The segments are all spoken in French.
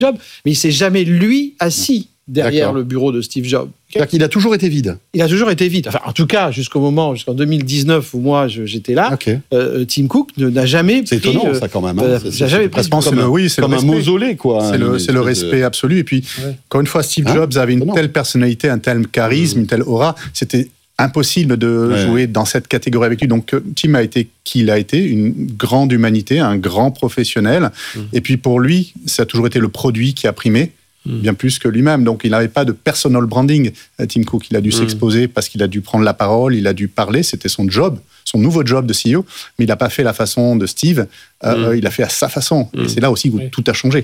Jobs, mais il s'est jamais, lui, assis derrière le bureau de Steve Jobs. C'est-à-dire qu'il a toujours été vide. Il a toujours été vide. Enfin, en tout cas, jusqu'en 2019 où moi j'étais là, Tim Cook n'a jamais C'est pris... étonnant, ça, quand même. Hein. n'a jamais pris... C'est comme un mausolée, quoi. C'est le respect absolu. Et puis, encore une fois, Steve Jobs avait une telle personnalité, un tel charisme, une telle aura. C'était impossible de jouer dans cette catégorie avec lui. Donc, Tim a été qui il a été, une grande humanité, un grand professionnel. Et puis, pour lui, ça a toujours été le produit qui a primé. Bien plus que lui-même. Donc, il n'avait pas de personal branding, Tim Cook. Il a dû s'exposer parce qu'il a dû prendre la parole, il a dû parler. C'était son job, son nouveau job de CEO. Mais il n'a pas fait la façon de Steve. Il a fait à sa façon. Et c'est là aussi où tout a changé.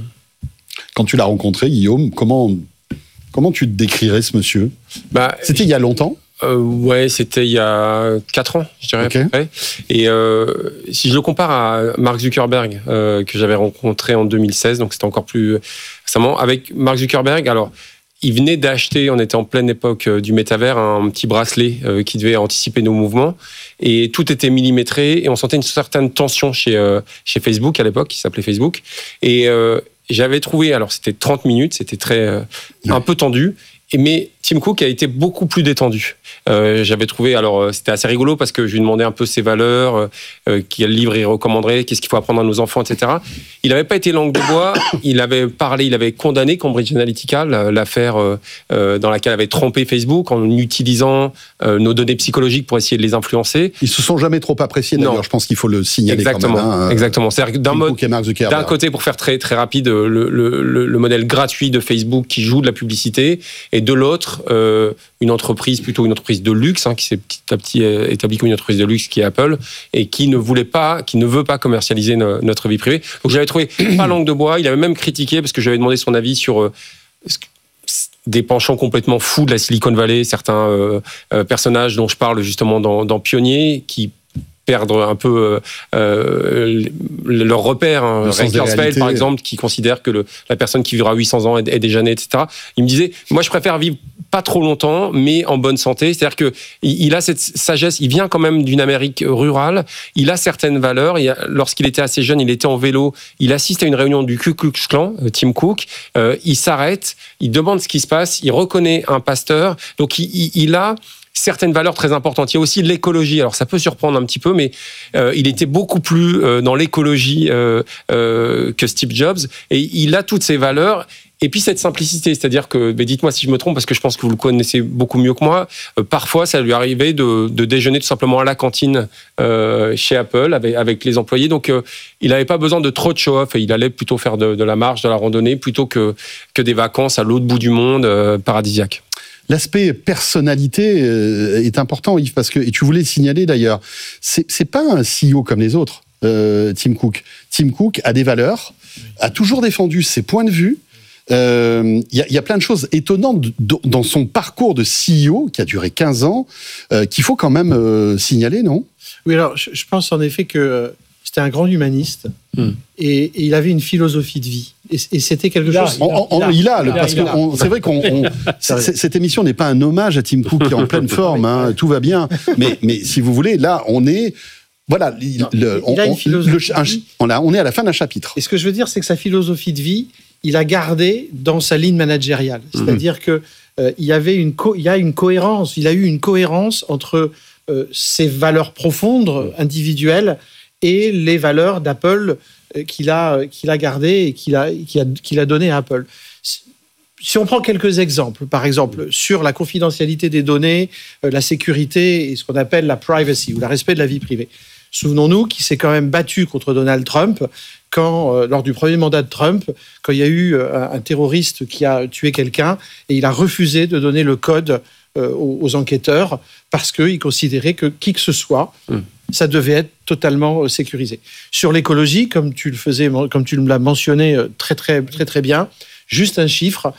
Quand tu l'as rencontré, Guillaume, comment tu te décrirais ce monsieur ? C'était il y a longtemps ? Ouais, c'était il y a 4 ans, je dirais, à peu près. Et si je le compare à Mark Zuckerberg, que j'avais rencontré en 2016, donc c'était encore plus récemment, avec Mark Zuckerberg, alors, il venait d'acheter, on était en pleine époque du métavers, un petit bracelet qui devait anticiper nos mouvements, et tout était millimétré, et on sentait une certaine tension chez Facebook à l'époque, qui s'appelait Facebook, et j'avais trouvé, alors c'était 30 minutes, c'était un peu tendu, mais Tim Cook a été beaucoup plus détendu. J'avais trouvé, alors c'était assez rigolo parce que je lui demandais un peu ses valeurs, quel livre il recommanderait, qu'est-ce qu'il faut apprendre à nos enfants, etc. Il n'avait pas été langue de bois, il avait parlé, il avait condamné Cambridge Analytica, l'affaire dans laquelle avait trompé Facebook en utilisant nos données psychologiques pour essayer de les influencer. Ils se sont jamais trop appréciés d'ailleurs, je pense qu'il faut le signaler. Exactement, quand même. Exactement. C'est-à-dire que d'un côté, pour faire très, très rapide, le modèle gratuit de Facebook qui joue de la publicité, et de l'autre, une entreprise de luxe, qui s'est petit à petit établie comme une entreprise de luxe qui est Apple, et qui ne veut pas commercialiser notre vie privée. Donc je l'avais trouvé pas langue de bois. Il avait même critiqué, parce que j'avais demandé son avis sur des penchants complètement fous de la Silicon Valley, certains personnages dont je parle justement dans Pionnier, qui perdre un peu leur repère. Ray Kurzweil, par exemple, qui considère que la personne qui vivra 800 ans est déjà née, etc. Il me disait, moi, je préfère vivre pas trop longtemps, mais en bonne santé. C'est-à-dire que il a cette sagesse. Il vient quand même d'une Amérique rurale. Il a certaines valeurs. Lorsqu'il était assez jeune, il était en vélo. Il assiste à une réunion du Ku Klux Klan, Tim Cook. Il s'arrête. Il demande ce qui se passe. Il reconnaît un pasteur. Donc, il a certaines valeurs très importantes. Il y a aussi l'écologie. Alors, ça peut surprendre un petit peu, mais il était beaucoup plus dans l'écologie que Steve Jobs. Et il a toutes ces valeurs. Et puis, cette simplicité. C'est-à-dire que, dites-moi si je me trompe, parce que je pense que vous le connaissez beaucoup mieux que moi, parfois, ça lui arrivait de déjeuner tout simplement à la cantine chez Apple avec les employés. Donc, il n'avait pas besoin de trop de show-off. Et il allait plutôt faire de la marche, de la randonnée, plutôt que des vacances à l'autre bout du monde, paradisiaque. L'aspect personnalité est important, Yves, parce que, et tu voulais le signaler d'ailleurs, c'est pas un CEO comme les autres, Tim Cook. Tim Cook a des valeurs, a toujours défendu ses points de vue. Il y a plein de choses étonnantes dans son parcours de CEO, qui a duré 15 ans, qu'il faut quand même signaler, non ? Oui, alors je pense en effet que c'était un grand humaniste et il avait une philosophie de vie. Et c'était quelque chose... C'est vrai qu'on... Cette émission n'est pas un hommage à Tim Cook qui est en pleine forme, tout va bien. Mais si vous voulez, là, on est... Voilà, on est à la fin d'un chapitre. Et ce que je veux dire, c'est que sa philosophie de vie, il a gardé dans sa ligne managériale. C'est-à-dire que il y a une cohérence, il a eu une cohérence entre ses valeurs profondes, individuelles, et les valeurs d'Apple qu'il a gardées et qu'il a données à Apple. Si on prend quelques exemples, par exemple, sur la confidentialité des données, la sécurité et ce qu'on appelle la privacy, ou le respect de la vie privée. Souvenons-nous qu'il s'est quand même battu contre Donald Trump lors du premier mandat de Trump, quand il y a eu un terroriste qui a tué quelqu'un, et il a refusé de donner le code aux enquêteurs parce qu'il considérait que qui que ce soit, ça devait être totalement sécurisé. Sur l'écologie, comme tu me l'as mentionné très, très, très, très bien, juste un chiffre,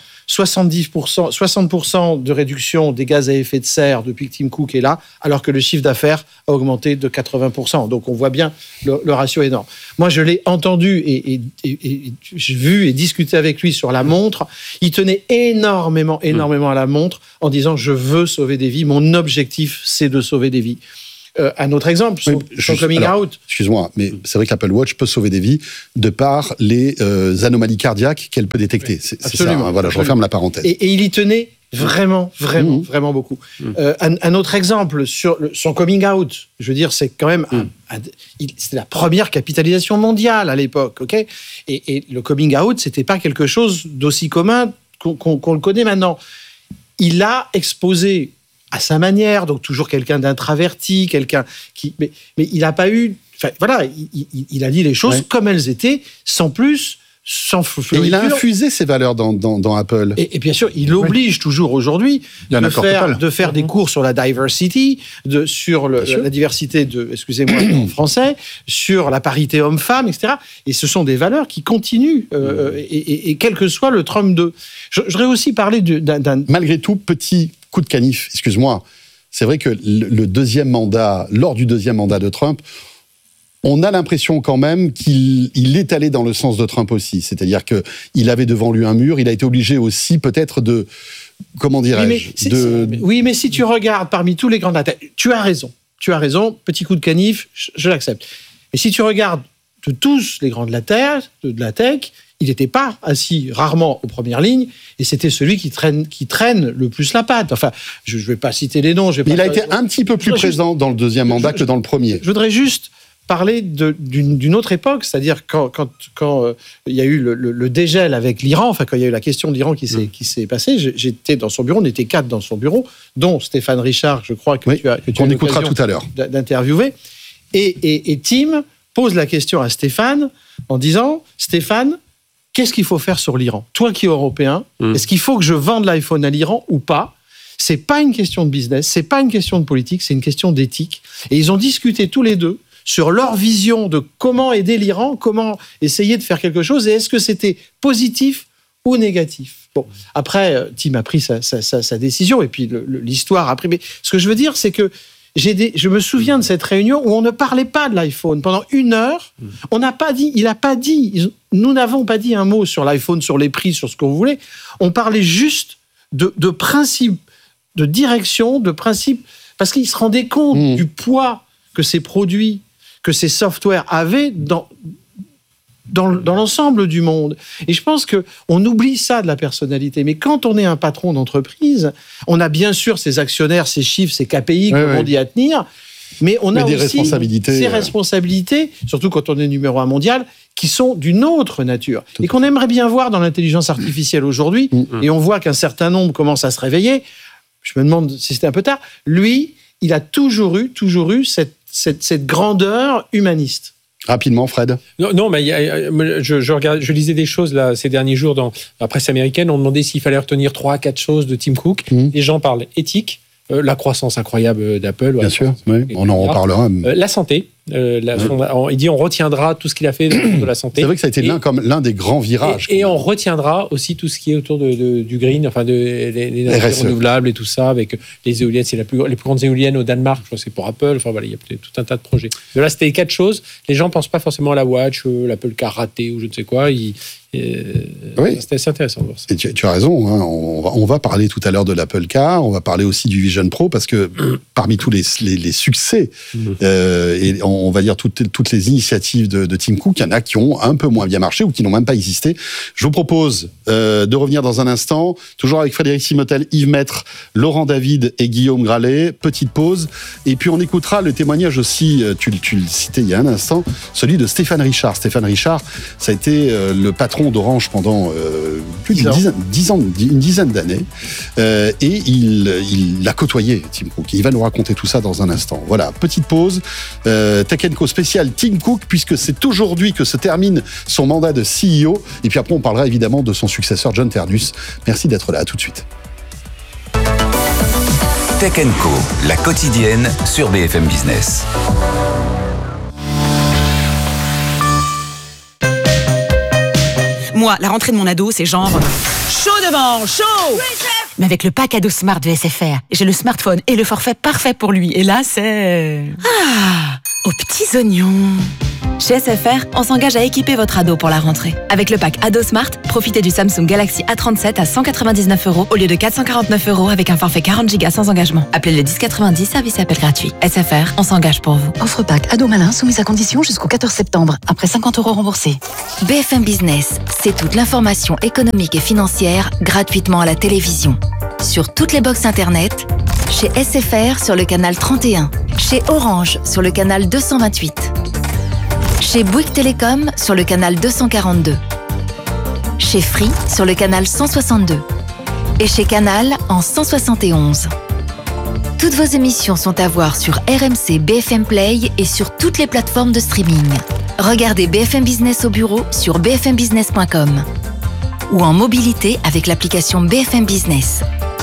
60% de réduction des gaz à effet de serre depuis que Tim Cook est là, alors que le chiffre d'affaires a augmenté de 80%. Donc on voit bien le ratio énorme. Moi, je l'ai entendu et j'ai vu et discuté avec lui sur la montre. Il tenait énormément à la montre en disant « Je veux sauver des vies. Mon objectif, c'est de sauver des vies. » Un autre exemple, son coming out. Excuse-moi, mais c'est vrai que l'Apple Watch peut sauver des vies de par les anomalies cardiaques qu'elle peut détecter. C'est ça, hein, voilà, je referme la parenthèse. Et il y tenait vraiment beaucoup. Un autre exemple sur son coming out, je veux dire, c'est quand même c'était la première capitalisation mondiale à l'époque, ok. Et le coming out, c'était pas quelque chose d'aussi commun qu'on le connaît maintenant. Il a exposé à sa manière, donc toujours quelqu'un d'intraverti, quelqu'un qui, mais il n'a pas eu, enfin voilà, il a dit les choses comme elles étaient, sans plus. Et il a infusé ses valeurs dans Apple. Et bien sûr, il oblige toujours aujourd'hui de faire des cours sur la diversity, sur la diversité en français, sur la parité homme-femme, etc. Et ce sont des valeurs qui continuent, et quel que soit le Trump 2. Je voudrais aussi parler d'un... Malgré tout, petit coup de canif, excuse-moi, c'est vrai que lors du deuxième mandat de Trump, on a l'impression quand même qu'il est allé dans le sens de Trump aussi. C'est-à-dire qu'il avait devant lui un mur, il a été obligé aussi peut-être de... Comment dirais-je Oui, mais si tu regardes parmi tous les grands... Tu as raison, petit coup de canif, je l'accepte. Mais si tu regardes de tous les grands de la tech, il n'était pas assis rarement aux premières lignes, et c'était celui qui traîne le plus la patte. Enfin, je ne vais pas citer les noms. Il a été un petit peu plus présent dans le deuxième mandat que dans le premier. Je voudrais juste parler d'une autre époque, c'est-à-dire quand il y a eu le dégel avec l'Iran, enfin quand il y a eu la question de l'Iran qui s'est passée, j'étais dans son bureau, on était 4 dans son bureau, dont Stéphane Richard, je crois que tu as écoutera tout à l'heure d'interviewer, et Tim pose la question à Stéphane en disant « Stéphane, qu'est-ce qu'il faut faire sur l'Iran ? Toi qui es européen, est-ce qu'il faut que je vende l'iPhone à l'Iran ou pas ? C'est pas une question de business, c'est pas une question de politique, c'est une question d'éthique. » Et ils ont discuté tous les deux sur leur vision de comment aider l'Iran, comment essayer de faire quelque chose, et est-ce que c'était positif ou négatif. Bon, après, Tim a pris sa décision, et puis l'histoire a pris... Mais ce que je veux dire, c'est que je me souviens de cette réunion où on ne parlait pas de l'iPhone. Pendant 1 heure, il n'a pas dit, nous n'avons pas dit un mot sur l'iPhone, sur les prix, sur ce que vous voulez. On parlait juste de principe, de direction, de principe, parce qu'ils se rendaient compte du poids que ces produits, que ces softwares avaient dans l'ensemble du monde. Et je pense qu'on oublie ça de la personnalité. Mais quand on est un patron d'entreprise, on a bien sûr ses actionnaires, ses chiffres, ses KPI, on dit à tenir, mais on a aussi ces responsabilités, surtout quand on est numéro 1 mondial, qui sont d'une autre nature. Et qu'on aimerait bien voir dans l'intelligence artificielle aujourd'hui, et on voit qu'un certain nombre commencent à se réveiller. Je me demande si c'était un peu tard. Lui, il a toujours eu cette grandeur humaniste. Rapidement, Fred. Non, mais je lisais des choses là ces derniers jours dans la presse américaine. On demandait s'il fallait retenir 3 à 4 choses de Tim Cook. Les gens parlent éthique, la croissance incroyable d'Apple. Bien sûr, oui, on en reparlera. La santé. Il dit on retiendra tout ce qu'il a fait de la santé. C'est vrai que ça a été l'un des grands virages. Et on retiendra aussi tout ce qui est autour du green, enfin les énergies renouvelables et tout ça, avec les éoliennes. C'est les plus grandes éoliennes au Danemark, je crois que c'est pour Apple. Enfin voilà, il y a peut-être tout un tas de projets. Mais là, c'était 4 choses. Les gens pensent pas forcément à la Watch, l'Apple Car raté ou je ne sais quoi. C'était assez intéressant de voir ça. Et tu as raison, hein, on va parler tout à l'heure de l'Apple Car, on va parler aussi du Vision Pro, parce que parmi tous les succès, et on va dire toutes les initiatives de Tim Cook, il y en a qui ont un peu moins bien marché ou qui n'ont même pas existé. Je vous propose de revenir dans un instant, toujours avec Frédéric Simotel, Yves Maître, Laurent David et Guillaume Gralet. Petite pause, et puis on écoutera le témoignage aussi, tu le citais il y a un instant, celui de Stéphane Richard. Stéphane Richard, ça a été le patron d'Orange pendant plus une dizaine d'années, et il l'a côtoyé, Tim Cook. Il va nous raconter tout ça dans un instant. Voilà, petite pause. Tech & Co spécial Tim Cook, puisque c'est aujourd'hui que se termine son mandat de CEO. Et puis après, on parlera évidemment de son successeur, John Ternus. Merci d'être là, à tout de suite. Tech & Co, la quotidienne sur BFM Business. Moi, la rentrée de mon ado, c'est genre... chaud devant, chaud! Mais avec le pack ado Smart de SFR, j'ai le smartphone et le forfait parfait pour lui. Et là, c'est... aux petits oignons. Chez SFR, on s'engage à équiper votre ado pour la rentrée. Avec le pack Ado Smart, profitez du Samsung Galaxy A37 à 199 € au lieu de 449 € avec un forfait 40 Go sans engagement. Appelez le 1090, service et appel gratuit. SFR, on s'engage pour vous. Offre pack Ado Malin soumise à condition jusqu'au 14 septembre. Après 50 € remboursés. BFM Business, c'est toute l'information économique et financière gratuitement à la télévision. Sur toutes les box internet, chez SFR sur le canal 31, chez Orange sur le canal 228, chez Bouygues Télécom sur le canal 242, chez Free sur le canal 162 et chez Canal en 171. Toutes vos émissions sont à voir sur RMC BFM Play et sur toutes les plateformes de streaming. Regardez BFM Business au bureau sur bfmbusiness.com ou en mobilité avec l'application BFM Business.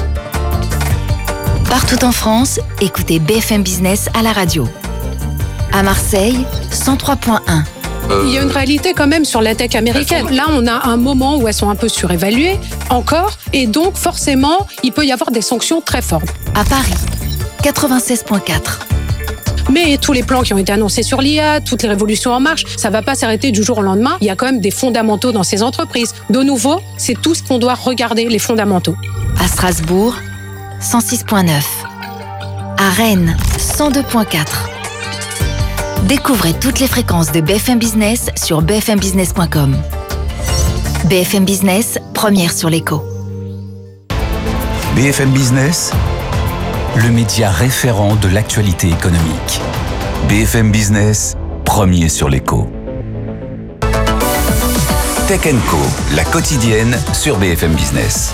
Partout en France, écoutez BFM Business à la radio. À Marseille, 103.1. Il y a une réalité quand même sur la tech américaine. Là, on a un moment où elles sont un peu surévaluées, encore, et donc forcément, il peut y avoir des sanctions très fortes. À Paris, 96.4. Mais tous les plans qui ont été annoncés sur l'IA, toutes les révolutions en marche, ça ne va pas s'arrêter du jour au lendemain. Il y a quand même des fondamentaux dans ces entreprises. De nouveau, c'est tout ce qu'on doit regarder, les fondamentaux. À Strasbourg, 106.9. À Rennes, 102.4. Découvrez toutes les fréquences de BFM Business sur bfmbusiness.com. BFM Business, première sur l'écho. BFM Business, le média référent de l'actualité économique. BFM Business, premier sur l'écho. Tech & Co, la quotidienne sur BFM Business.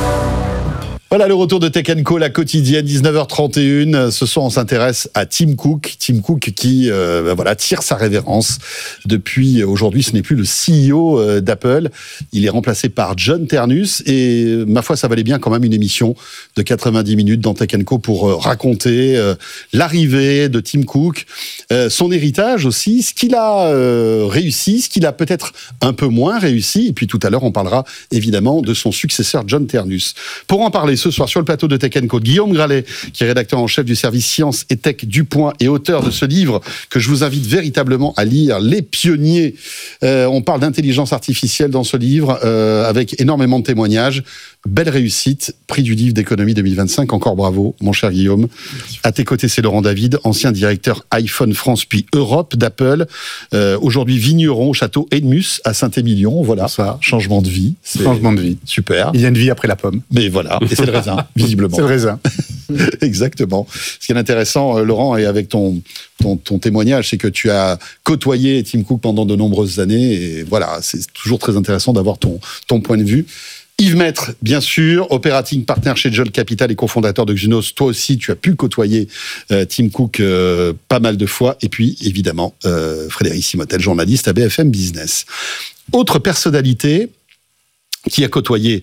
Voilà le retour de Tech & Co, la quotidienne, 19h31. Ce soir, on s'intéresse à Tim Cook. Tim Cook qui tire sa révérence. Depuis aujourd'hui, ce n'est plus le CEO d'Apple. Il est remplacé par John Ternus. Et ma foi, ça valait bien quand même une émission de 90 minutes dans Tech & Co pour raconter l'arrivée de Tim Cook, son héritage aussi, ce qu'il a réussi, ce qu'il a peut-être un peu moins réussi. Et puis tout à l'heure, on parlera évidemment de son successeur, John Ternus. Pour en parler ce soir sur le plateau de Tech & Co, Guillaume Gralet, qui est rédacteur en chef du service Sciences et Tech du Point et auteur de ce livre que je vous invite véritablement à lire, Les Pionniers. On parle d'intelligence artificielle dans ce livre, avec énormément de témoignages. Belle réussite, prix du livre d'économie 2025. Encore bravo, mon cher Guillaume. À tes côtés, c'est Laurent David, ancien directeur iPhone France puis Europe d'Apple. Aujourd'hui, vigneron au château Edmus à Saint-Émilion. Voilà, ça, changement de vie. Changement de vie. Super. Il y a une vie après la pomme. Mais voilà, et c'est le raisin, visiblement. C'est le raisin. Exactement. Ce qui est intéressant, Laurent, et avec ton témoignage, c'est que tu as côtoyé Tim Cook pendant de nombreuses années. Et voilà, c'est toujours très intéressant d'avoir ton point de vue. Yves Maître, bien sûr, operating partner chez Jolt Capital et cofondateur de Xunos. Toi aussi, tu as pu côtoyer Tim Cook pas mal de fois. Et puis, évidemment, Frédéric Simotel, journaliste à BFM Business. Autre personnalité qui a côtoyé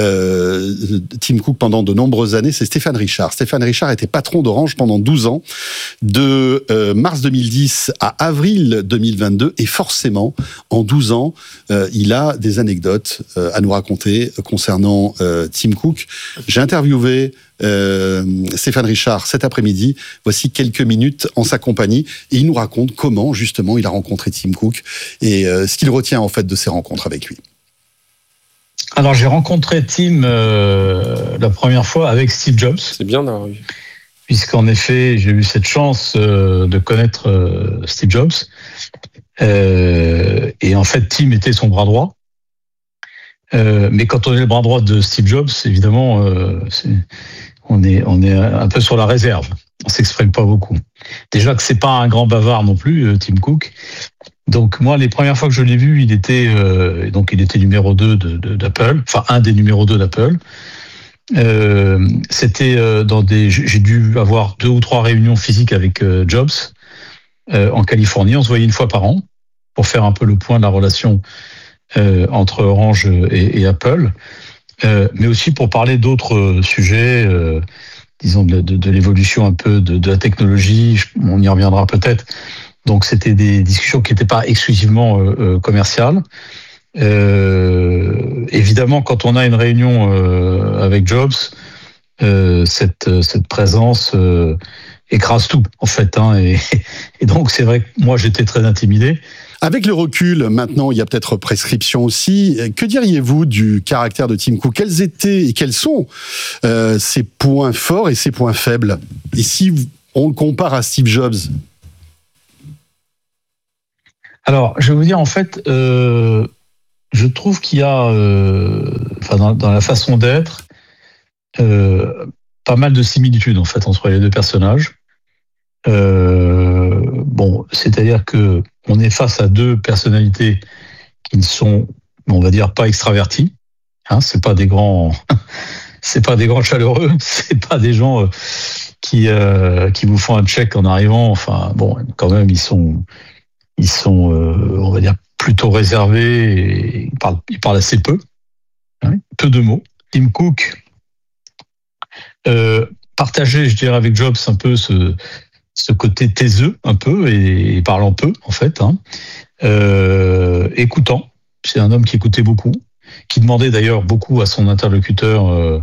Tim Cook pendant de nombreuses années, c'est Stéphane Richard. Stéphane Richard était patron d'Orange pendant 12 ans, de mars 2010 à avril 2022, et forcément, en 12 ans, il a des anecdotes à nous raconter concernant Tim Cook. J'ai interviewé Stéphane Richard cet après-midi. Voici quelques minutes en sa compagnie, et il nous raconte comment, justement, il a rencontré Tim Cook et ce qu'il retient, en fait, de ses rencontres avec lui. Alors, j'ai rencontré Tim la première fois avec Steve Jobs. C'est bien d'avoir eu. Puisqu'en effet, j'ai eu cette chance de connaître Steve Jobs. Et en fait, Tim était son bras droit. Mais quand on est le bras droit de Steve Jobs, évidemment, on est un peu sur la réserve. On s'exprime pas beaucoup. Déjà que c'est pas un grand bavard non plus, Tim Cook. Donc moi, les premières fois que je l'ai vu, il était numéro 2 d'Apple, enfin un des numéros 2 d'Apple. C'était j'ai dû avoir 2 ou 3 réunions physiques avec Jobs en Californie. On se voyait une fois par an pour faire un peu le point de la relation entre Orange et Apple, mais aussi pour parler d'autres sujets, disons de l'évolution un peu de la technologie. On y reviendra peut-être. Donc c'était des discussions qui n'étaient pas exclusivement commerciales. Évidemment, quand on a une réunion avec Jobs, cette présence écrase tout, en fait. Et donc, c'est vrai que moi, j'étais très intimidé. Avec le recul, maintenant, il y a peut-être prescription aussi. Que diriez-vous du caractère de Tim Cook ? Quels étaient et quels sont ses points forts et ses points faibles ? Et si on le compare à Steve Jobs ? Alors, je vais vous dire, en fait, je trouve qu'il y a, dans la façon d'être, pas mal de similitudes, en fait, entre les deux personnages. C'est-à-dire que on est face à deux personnalités qui ne sont, on va dire, pas extraverties. C'est pas des grands chaleureux. C'est pas des gens qui vous font un check en arrivant. Enfin, bon, quand même, ils sont, on va dire, plutôt réservés. Et ils parlent assez peu, peu de mots. Tim Cook partageait, je dirais, avec Jobs un peu ce côté taiseux un peu et parlant peu en fait, écoutant. C'est un homme qui écoutait beaucoup, qui demandait d'ailleurs beaucoup à son interlocuteur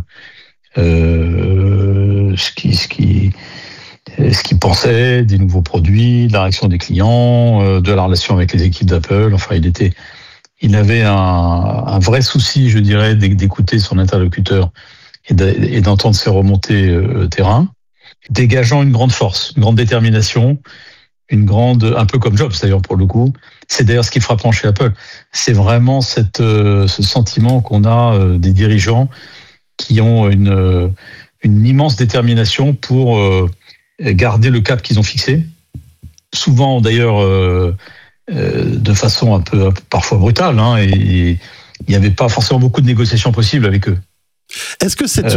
ce qu'il pensait des nouveaux produits, de la réaction des clients, de la relation avec les équipes d'Apple. Enfin, il avait un vrai souci, je dirais, d'écouter son interlocuteur et d'entendre ses remontées terrain, dégageant une grande force, une grande détermination, un peu comme Jobs d'ailleurs pour le coup. C'est d'ailleurs ce qui est frappant chez Apple. C'est vraiment ce sentiment qu'on a des dirigeants qui ont une immense détermination pour garder le cap qu'ils ont fixé. Souvent d'ailleurs de façon un peu parfois brutale, et il n'y avait pas forcément beaucoup de négociations possibles avec eux. Est-ce que ce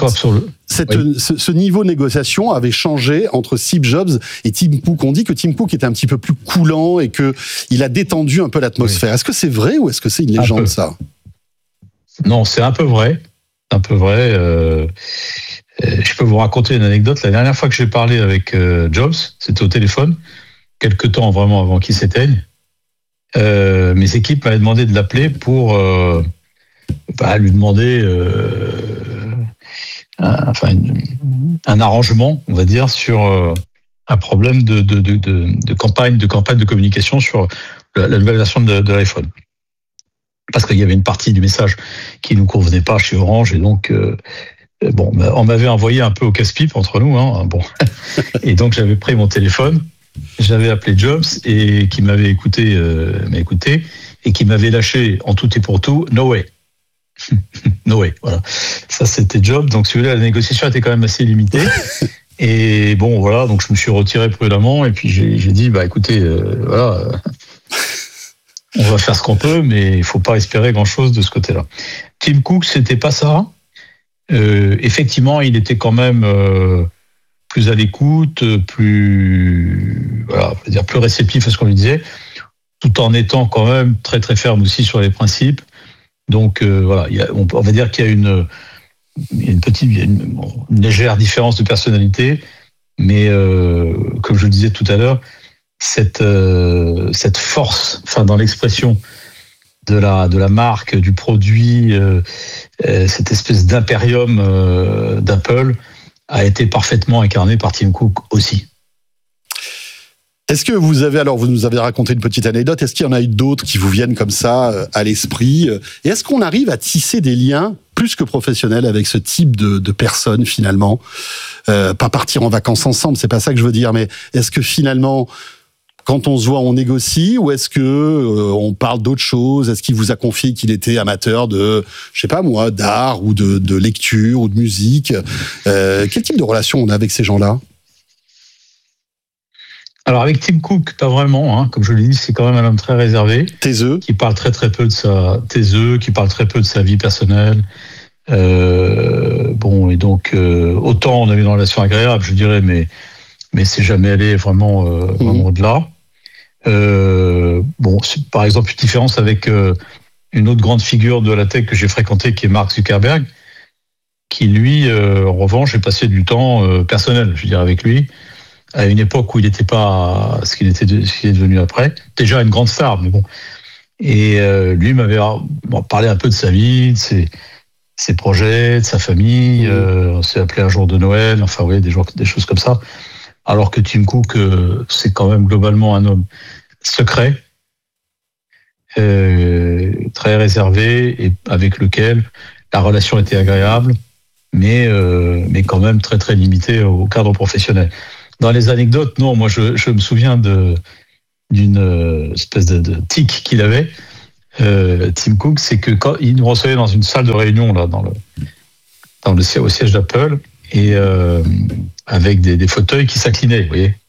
niveau de négociation avait changé entre Steve Jobs et Tim Cook ? On dit que Tim Cook était un petit peu plus coulant et qu'il a détendu un peu l'atmosphère. Oui. Est-ce que c'est vrai ou est-ce que c'est une légende, ça ? Non, c'est un peu vrai. Je peux vous raconter une anecdote. La dernière fois que j'ai parlé avec Jobs, c'était au téléphone, quelque temps vraiment avant qu'il s'éteigne. Mes équipes m'avaient demandé de l'appeler pour... lui demander un arrangement, on va dire, sur un problème de campagne de communication sur la nouvelle version de l'iPhone. Parce qu'il y avait une partie du message qui ne nous convenait pas chez Orange, et donc on m'avait envoyé un peu au casse-pipe entre nous, et donc j'avais pris mon téléphone, j'avais appelé Jobs et qui m'avait écouté, et qui m'avait lâché en tout et pour tout, no way. No way, voilà. Ça, c'était Jobs. Donc, si vous voulez, la négociation était quand même assez limitée. Et bon, voilà, donc je me suis retiré prudemment. Et puis, j'ai dit, écoutez, on va faire ce qu'on peut, mais il ne faut pas espérer grand-chose de ce côté-là. Tim Cook, c'était pas ça. Effectivement, il était quand même plus à l'écoute, plus réceptif à ce qu'on lui disait, tout en étant quand même très, très ferme aussi sur les principes. Donc on va dire qu'il y a une légère différence de personnalité, mais comme je le disais tout à l'heure, cette force, dans l'expression de la marque, du produit, cette espèce d'impérium d'Apple a été parfaitement incarnée par Tim Cook aussi. Est-ce que vous nous avez raconté une petite anecdote, est-ce qu'il y en a eu d'autres qui vous viennent comme ça à l'esprit ? Et est-ce qu'on arrive à tisser des liens plus que professionnels avec ce type de personnes finalement ? Pas partir en vacances ensemble, c'est pas ça que je veux dire, mais est-ce que finalement, quand on se voit, on négocie, ou est-ce que on parle d'autre chose ? Est-ce qu'il vous a confié qu'il était amateur de, je sais pas moi, d'art ou de lecture ou de musique ? Quel type de relation on a avec ces gens-là ? Alors avec Tim Cook, pas vraiment, comme je l'ai dit, c'est quand même un homme très réservé, taiseux, qui parle très très peu de sa vie personnelle. Et donc autant on avait une relation agréable, je dirais, mais c'est jamais allé vraiment au-delà. C'est par exemple une différence avec une autre grande figure de la tech que j'ai fréquentée, qui est Mark Zuckerberg, qui lui, en revanche, j'ai passé du temps personnel, je dirais, avec lui, à une époque où il n'était pas ce qu'il est devenu après. Déjà une grande star, mais bon. Et lui m'avait parlé un peu de sa vie, de ses projets, de sa famille. On s'est appelé un jour de Noël, des choses comme ça. alors que Tim Cook, c'est quand même globalement un homme secret, très réservé, et avec lequel la relation était agréable, mais quand même très très limitée au cadre professionnel. Dans les anecdotes, non, moi je me souviens d'une espèce de tic qu'il avait, Tim Cook, c'est que quand il nous recevait dans une salle de réunion là, au siège d'Apple, et avec des fauteuils qui s'inclinaient, vous voyez,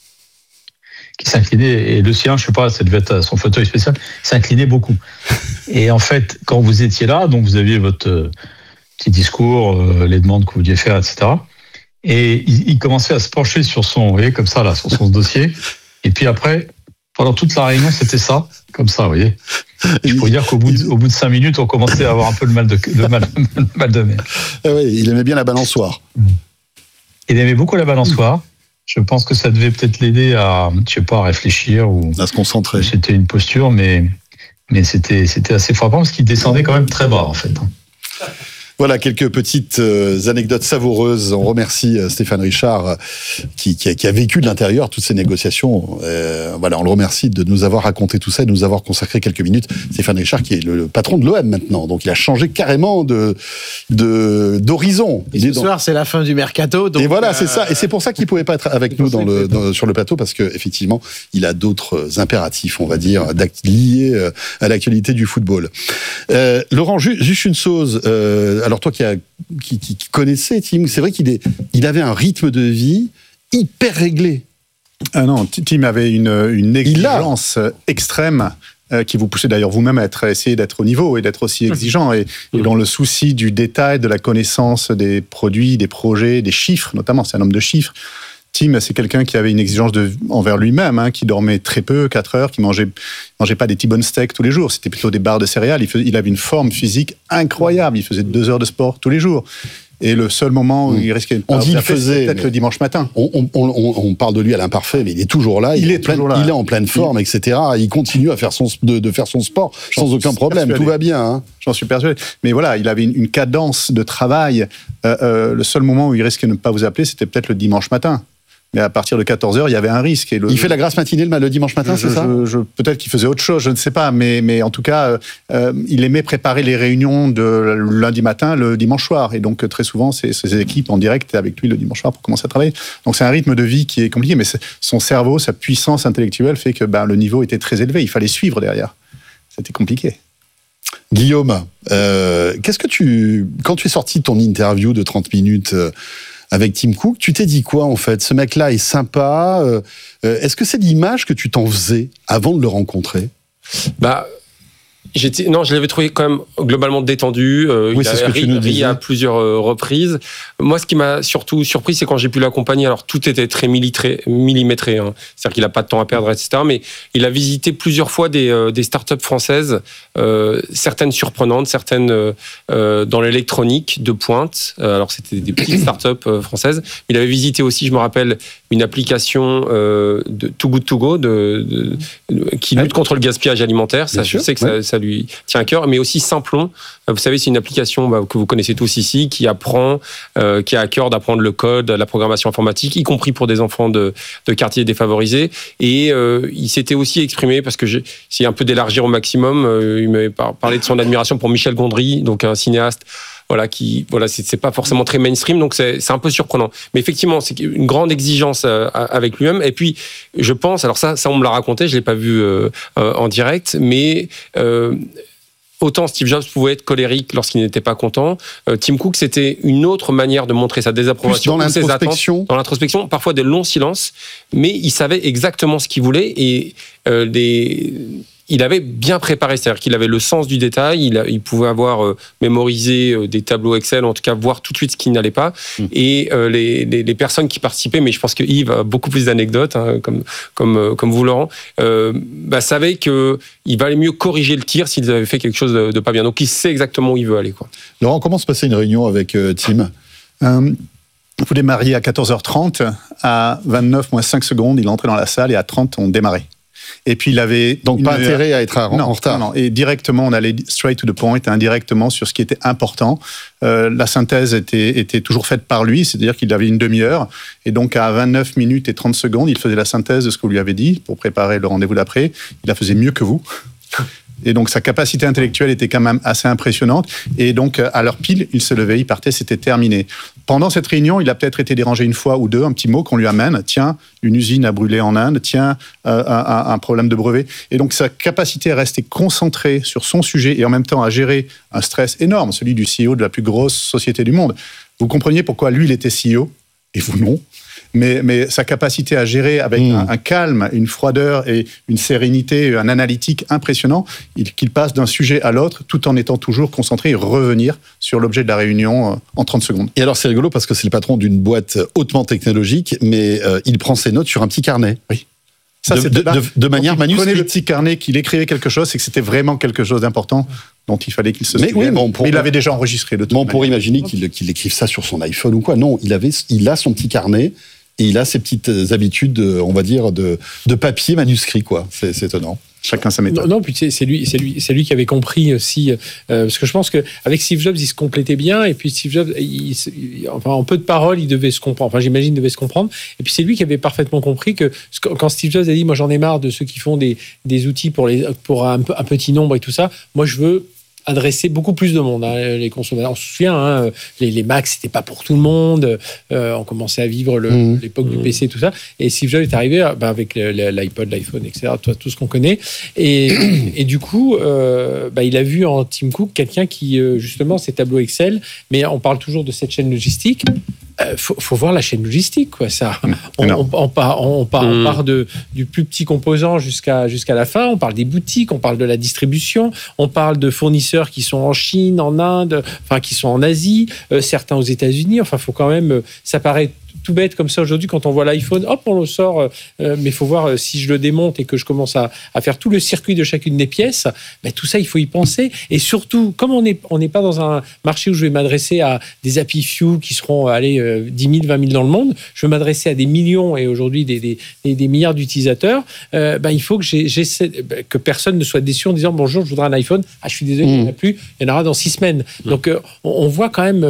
qui s'inclinaient, et le sien, je sais pas, ça devait être son fauteuil spécial, s'inclinait beaucoup. Et en fait, quand vous étiez là, donc vous aviez votre petit discours, les demandes que vous vouliez faire, etc. Et il commençait à se pencher sur son, vous voyez, comme ça là, sur son dossier. Et puis après, pendant toute la réunion, c'était ça, comme ça, vous voyez. Il faut dire qu'au bout de 5 minutes, on commençait à avoir un peu le mal de mer. Oui, il aimait bien la balançoire. Il aimait beaucoup la balançoire. Je pense que ça devait peut-être l'aider à, je sais pas, à réfléchir ou à se concentrer. C'était une posture, mais c'était assez frappant parce qu'il descendait quand même très bas, en fait. Voilà quelques petites anecdotes savoureuses. On remercie Stéphane Richard qui a vécu de l'intérieur toutes ces négociations. Voilà, on le remercie de nous avoir raconté tout ça et de nous avoir consacré quelques minutes. Stéphane Richard qui est le patron de l'OM maintenant, donc il a changé carrément d'horizon. Ce soir, c'est la fin du mercato. Donc et voilà, c'est ça. Et c'est pour ça qu'il pouvait pas être avec nous sur le plateau, parce que effectivement, il a d'autres impératifs, on va dire, liés à l'actualité du football. Laurent, juste une chose. Alors toi qui connaissais Tim, c'est vrai qu'il avait un rythme de vie hyper réglé. Ah non, Tim avait une exigence extrême qui vous poussait d'ailleurs vous-même à essayer d'être au niveau et d'être aussi exigeant et dans le souci du détail, de la connaissance des produits, des projets, des chiffres notamment. C'est un homme de chiffres. Tim, c'est quelqu'un qui avait une exigence envers lui-même, qui dormait très peu, 4 heures, qui mangeait pas des T-bone steaks tous les jours, c'était plutôt des barres de céréales. Il avait une forme physique incroyable, il faisait 2 heures de sport tous les jours. Et le seul moment où il risquait de faisait peut-être le dimanche matin. On parle de lui à l'imparfait, mais il est toujours là. Il est en pleine forme, etc. Il continue à faire de faire son sport sans aucun problème. Persuadé. Tout va bien. J'en suis persuadé. Mais voilà, il avait une cadence de travail. Le seul moment où il risquait de ne pas vous appeler, c'était peut-être le dimanche matin. Mais à partir de 14h, il y avait un risque. Il fait la grasse matinée le dimanche matin, c'est ça ? Peut-être qu'il faisait autre chose, je ne sais pas. Mais en tout cas, il aimait préparer les réunions de lundi matin, le dimanche soir. Et donc, très souvent, ses équipes en direct étaient avec lui le dimanche soir pour commencer à travailler. Donc, c'est un rythme de vie qui est compliqué. Mais son cerveau, sa puissance intellectuelle fait que le niveau était très élevé. Il fallait suivre derrière. C'était compliqué. Guillaume, qu'est-ce que quand tu es sorti de ton interview de 30 minutes avec Tim Cook, tu t'es dit quoi en fait ? Ce mec-là est sympa. Est-ce que c'est l'image que tu t'en faisais avant de le rencontrer ? Je l'avais trouvé quand même globalement détendu. Il a ri à plusieurs reprises. Moi, ce qui m'a surtout surpris, c'est quand j'ai pu l'accompagner. Alors, tout était très millimétré. C'est-à-dire qu'il n'a pas de temps à perdre, etc. Mais il a visité plusieurs fois des startups françaises, certaines surprenantes, certaines dans l'électronique de pointe. Alors, c'était des petites startups françaises. Il avait visité aussi, je me rappelle, une application de Too Good To Go qui lutte contre le gaspillage alimentaire. Ça, je sais que ça lui tient à cœur, mais aussi Simplon. Vous savez, c'est une application que vous connaissez tous ici, qui a à cœur d'apprendre le code, la programmation informatique, y compris pour des enfants de quartiers défavorisés. Et il s'était aussi exprimé, parce que c'est un peu d'élargir au maximum, il m'avait parlé de son admiration pour Michel Gondry, donc un cinéaste. C'est pas forcément très mainstream, donc c'est un peu surprenant. Mais effectivement, c'est une grande exigence avec lui-même. Et puis, je pense, alors ça on me l'a raconté, je l'ai pas vu en direct, mais autant Steve Jobs pouvait être colérique lorsqu'il n'était pas content, Tim Cook, c'était une autre manière de montrer sa désapprobation, dans ses attentes, dans l'introspection, parfois des longs silences, mais il savait exactement ce qu'il voulait et il avait bien préparé, c'est-à-dire qu'il avait le sens du détail, il pouvait avoir mémorisé des tableaux Excel, en tout cas voir tout de suite ce qui n'allait pas. Et les personnes qui participaient, mais je pense que Yves a beaucoup plus d'anecdotes, comme vous Laurent, savaient qu'il valait mieux corriger le tir s'ils avaient fait quelque chose de pas bien. Donc il sait exactement où il veut aller. Laurent, comment se passait une réunion avec Tim ? Vous démarriez à 14h30, à 29 moins 5 secondes, il entrait dans la salle et à 30, on démarrait. Et puis il avait donc pas intérêt à être en retard. Non. Et directement, on allait straight to the point, indirectement sur ce qui était important. La synthèse était toujours faite par lui, c'est-à-dire qu'il avait une demi-heure. Et donc à 29 minutes et 30 secondes, il faisait la synthèse de ce qu'on lui avait dit pour préparer le rendez-vous d'après. Il la faisait mieux que vous. Et donc, sa capacité intellectuelle était quand même assez impressionnante. Et donc, à l'heure pile, il se levait, il partait, c'était terminé. Pendant cette réunion, il a peut-être été dérangé une fois ou deux, un petit mot qu'on lui amène. Tiens, une usine a brûlé en Inde. Tiens, un problème de brevet. Et donc, sa capacité à rester concentré sur son sujet et en même temps à gérer un stress énorme, celui du CEO de la plus grosse société du monde. Vous compreniez pourquoi lui, il était CEO et vous non. Mais sa capacité à gérer avec un calme, une froideur et une sérénité, un analytique impressionnant, qu'il passe d'un sujet à l'autre tout en étant toujours concentré et revenir sur l'objet de la réunion en 30 secondes. Et alors c'est rigolo parce que c'est le patron d'une boîte hautement technologique, mais il prend ses notes sur un petit carnet. Oui. Ça, de manière manuscrite. Il prenait le petit carnet, qu'il écrivait quelque chose, c'est que c'était vraiment quelque chose d'important dont il fallait qu'il se souvienne. Mais il l'avait déjà enregistré de toute manière. On pourrait imaginer qu'il écrive ça sur son iPhone ou quoi. Non, il a son petit carnet. Et il a ses petites habitudes, on va dire, de papier manuscrit, quoi. C'est étonnant. Chacun sa méthode. Non, puis c'est lui qui avait compris aussi, parce que je pense qu'avec Steve Jobs, il se complétait bien, et puis Steve Jobs, en peu de paroles, il devait se comprendre. Enfin, j'imagine, il devait se comprendre. Et puis c'est lui qui avait parfaitement compris que quand Steve Jobs a dit, moi j'en ai marre de ceux qui font des outils pour un petit nombre et tout ça, moi je veux adresser beaucoup plus de monde, les consommateurs. On se souvient, les Macs, c'était pas pour tout le monde. On commençait à vivre l'époque du PC et tout ça. Et Steve Jobs est arrivé avec l'iPod, l'iPhone, etc., tout ce qu'on connaît. Et du coup, il a vu en Tim Cook quelqu'un qui, justement, ses tableaux Excel, mais on parle toujours de cette chaîne logistique. Faut voir la chaîne logistique, quoi. Ça, on part du plus petit composant jusqu'à la fin. On parle des boutiques, on parle de la distribution, on parle de fournisseurs qui sont en Chine, en Inde, enfin qui sont en Asie, certains aux États-Unis. Enfin, faut quand même. Ça paraît tout bête comme ça aujourd'hui quand on voit l'iPhone, hop, on le sort. Mais il faut voir si je le démonte et que je commence à faire tout le circuit de chacune des pièces. Tout ça, il faut y penser. Et surtout, comme on n'est pas dans un marché où je vais m'adresser à des Happy Few qui seront 10 000, 20 000 dans le monde, je vais m'adresser à des millions et aujourd'hui des milliards d'utilisateurs. Il faut que personne ne soit déçu en disant bonjour, je voudrais un iPhone. Ah, je suis désolé, il n'y en a plus. Il y en aura dans 6 semaines. Donc, on voit quand même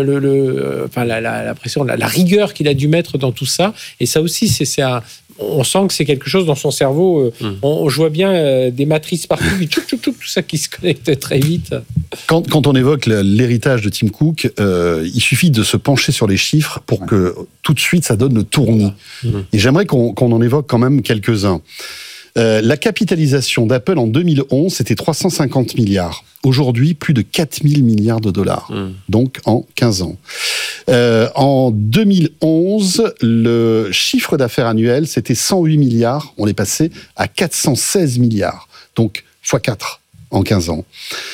la pression, la rigueur qu'il a dû mettre dans tout ça. Et ça aussi, on sent que c'est quelque chose dans son cerveau. Je vois bien des matrices partout, tout ça qui se connecte très vite. Quand on évoque l'héritage de Tim Cook, il suffit de se pencher sur les chiffres pour que tout de suite ça donne le tournis. Et j'aimerais qu'on en évoque quand même quelques-uns. La capitalisation d'Apple en 2011, c'était 350 milliards. Aujourd'hui, plus de 4 000 milliards de dollars. Donc, en 15 ans. En 2011, le chiffre d'affaires annuel, c'était 108 milliards. On est passé à 416 milliards. Donc, x4 en 15 ans.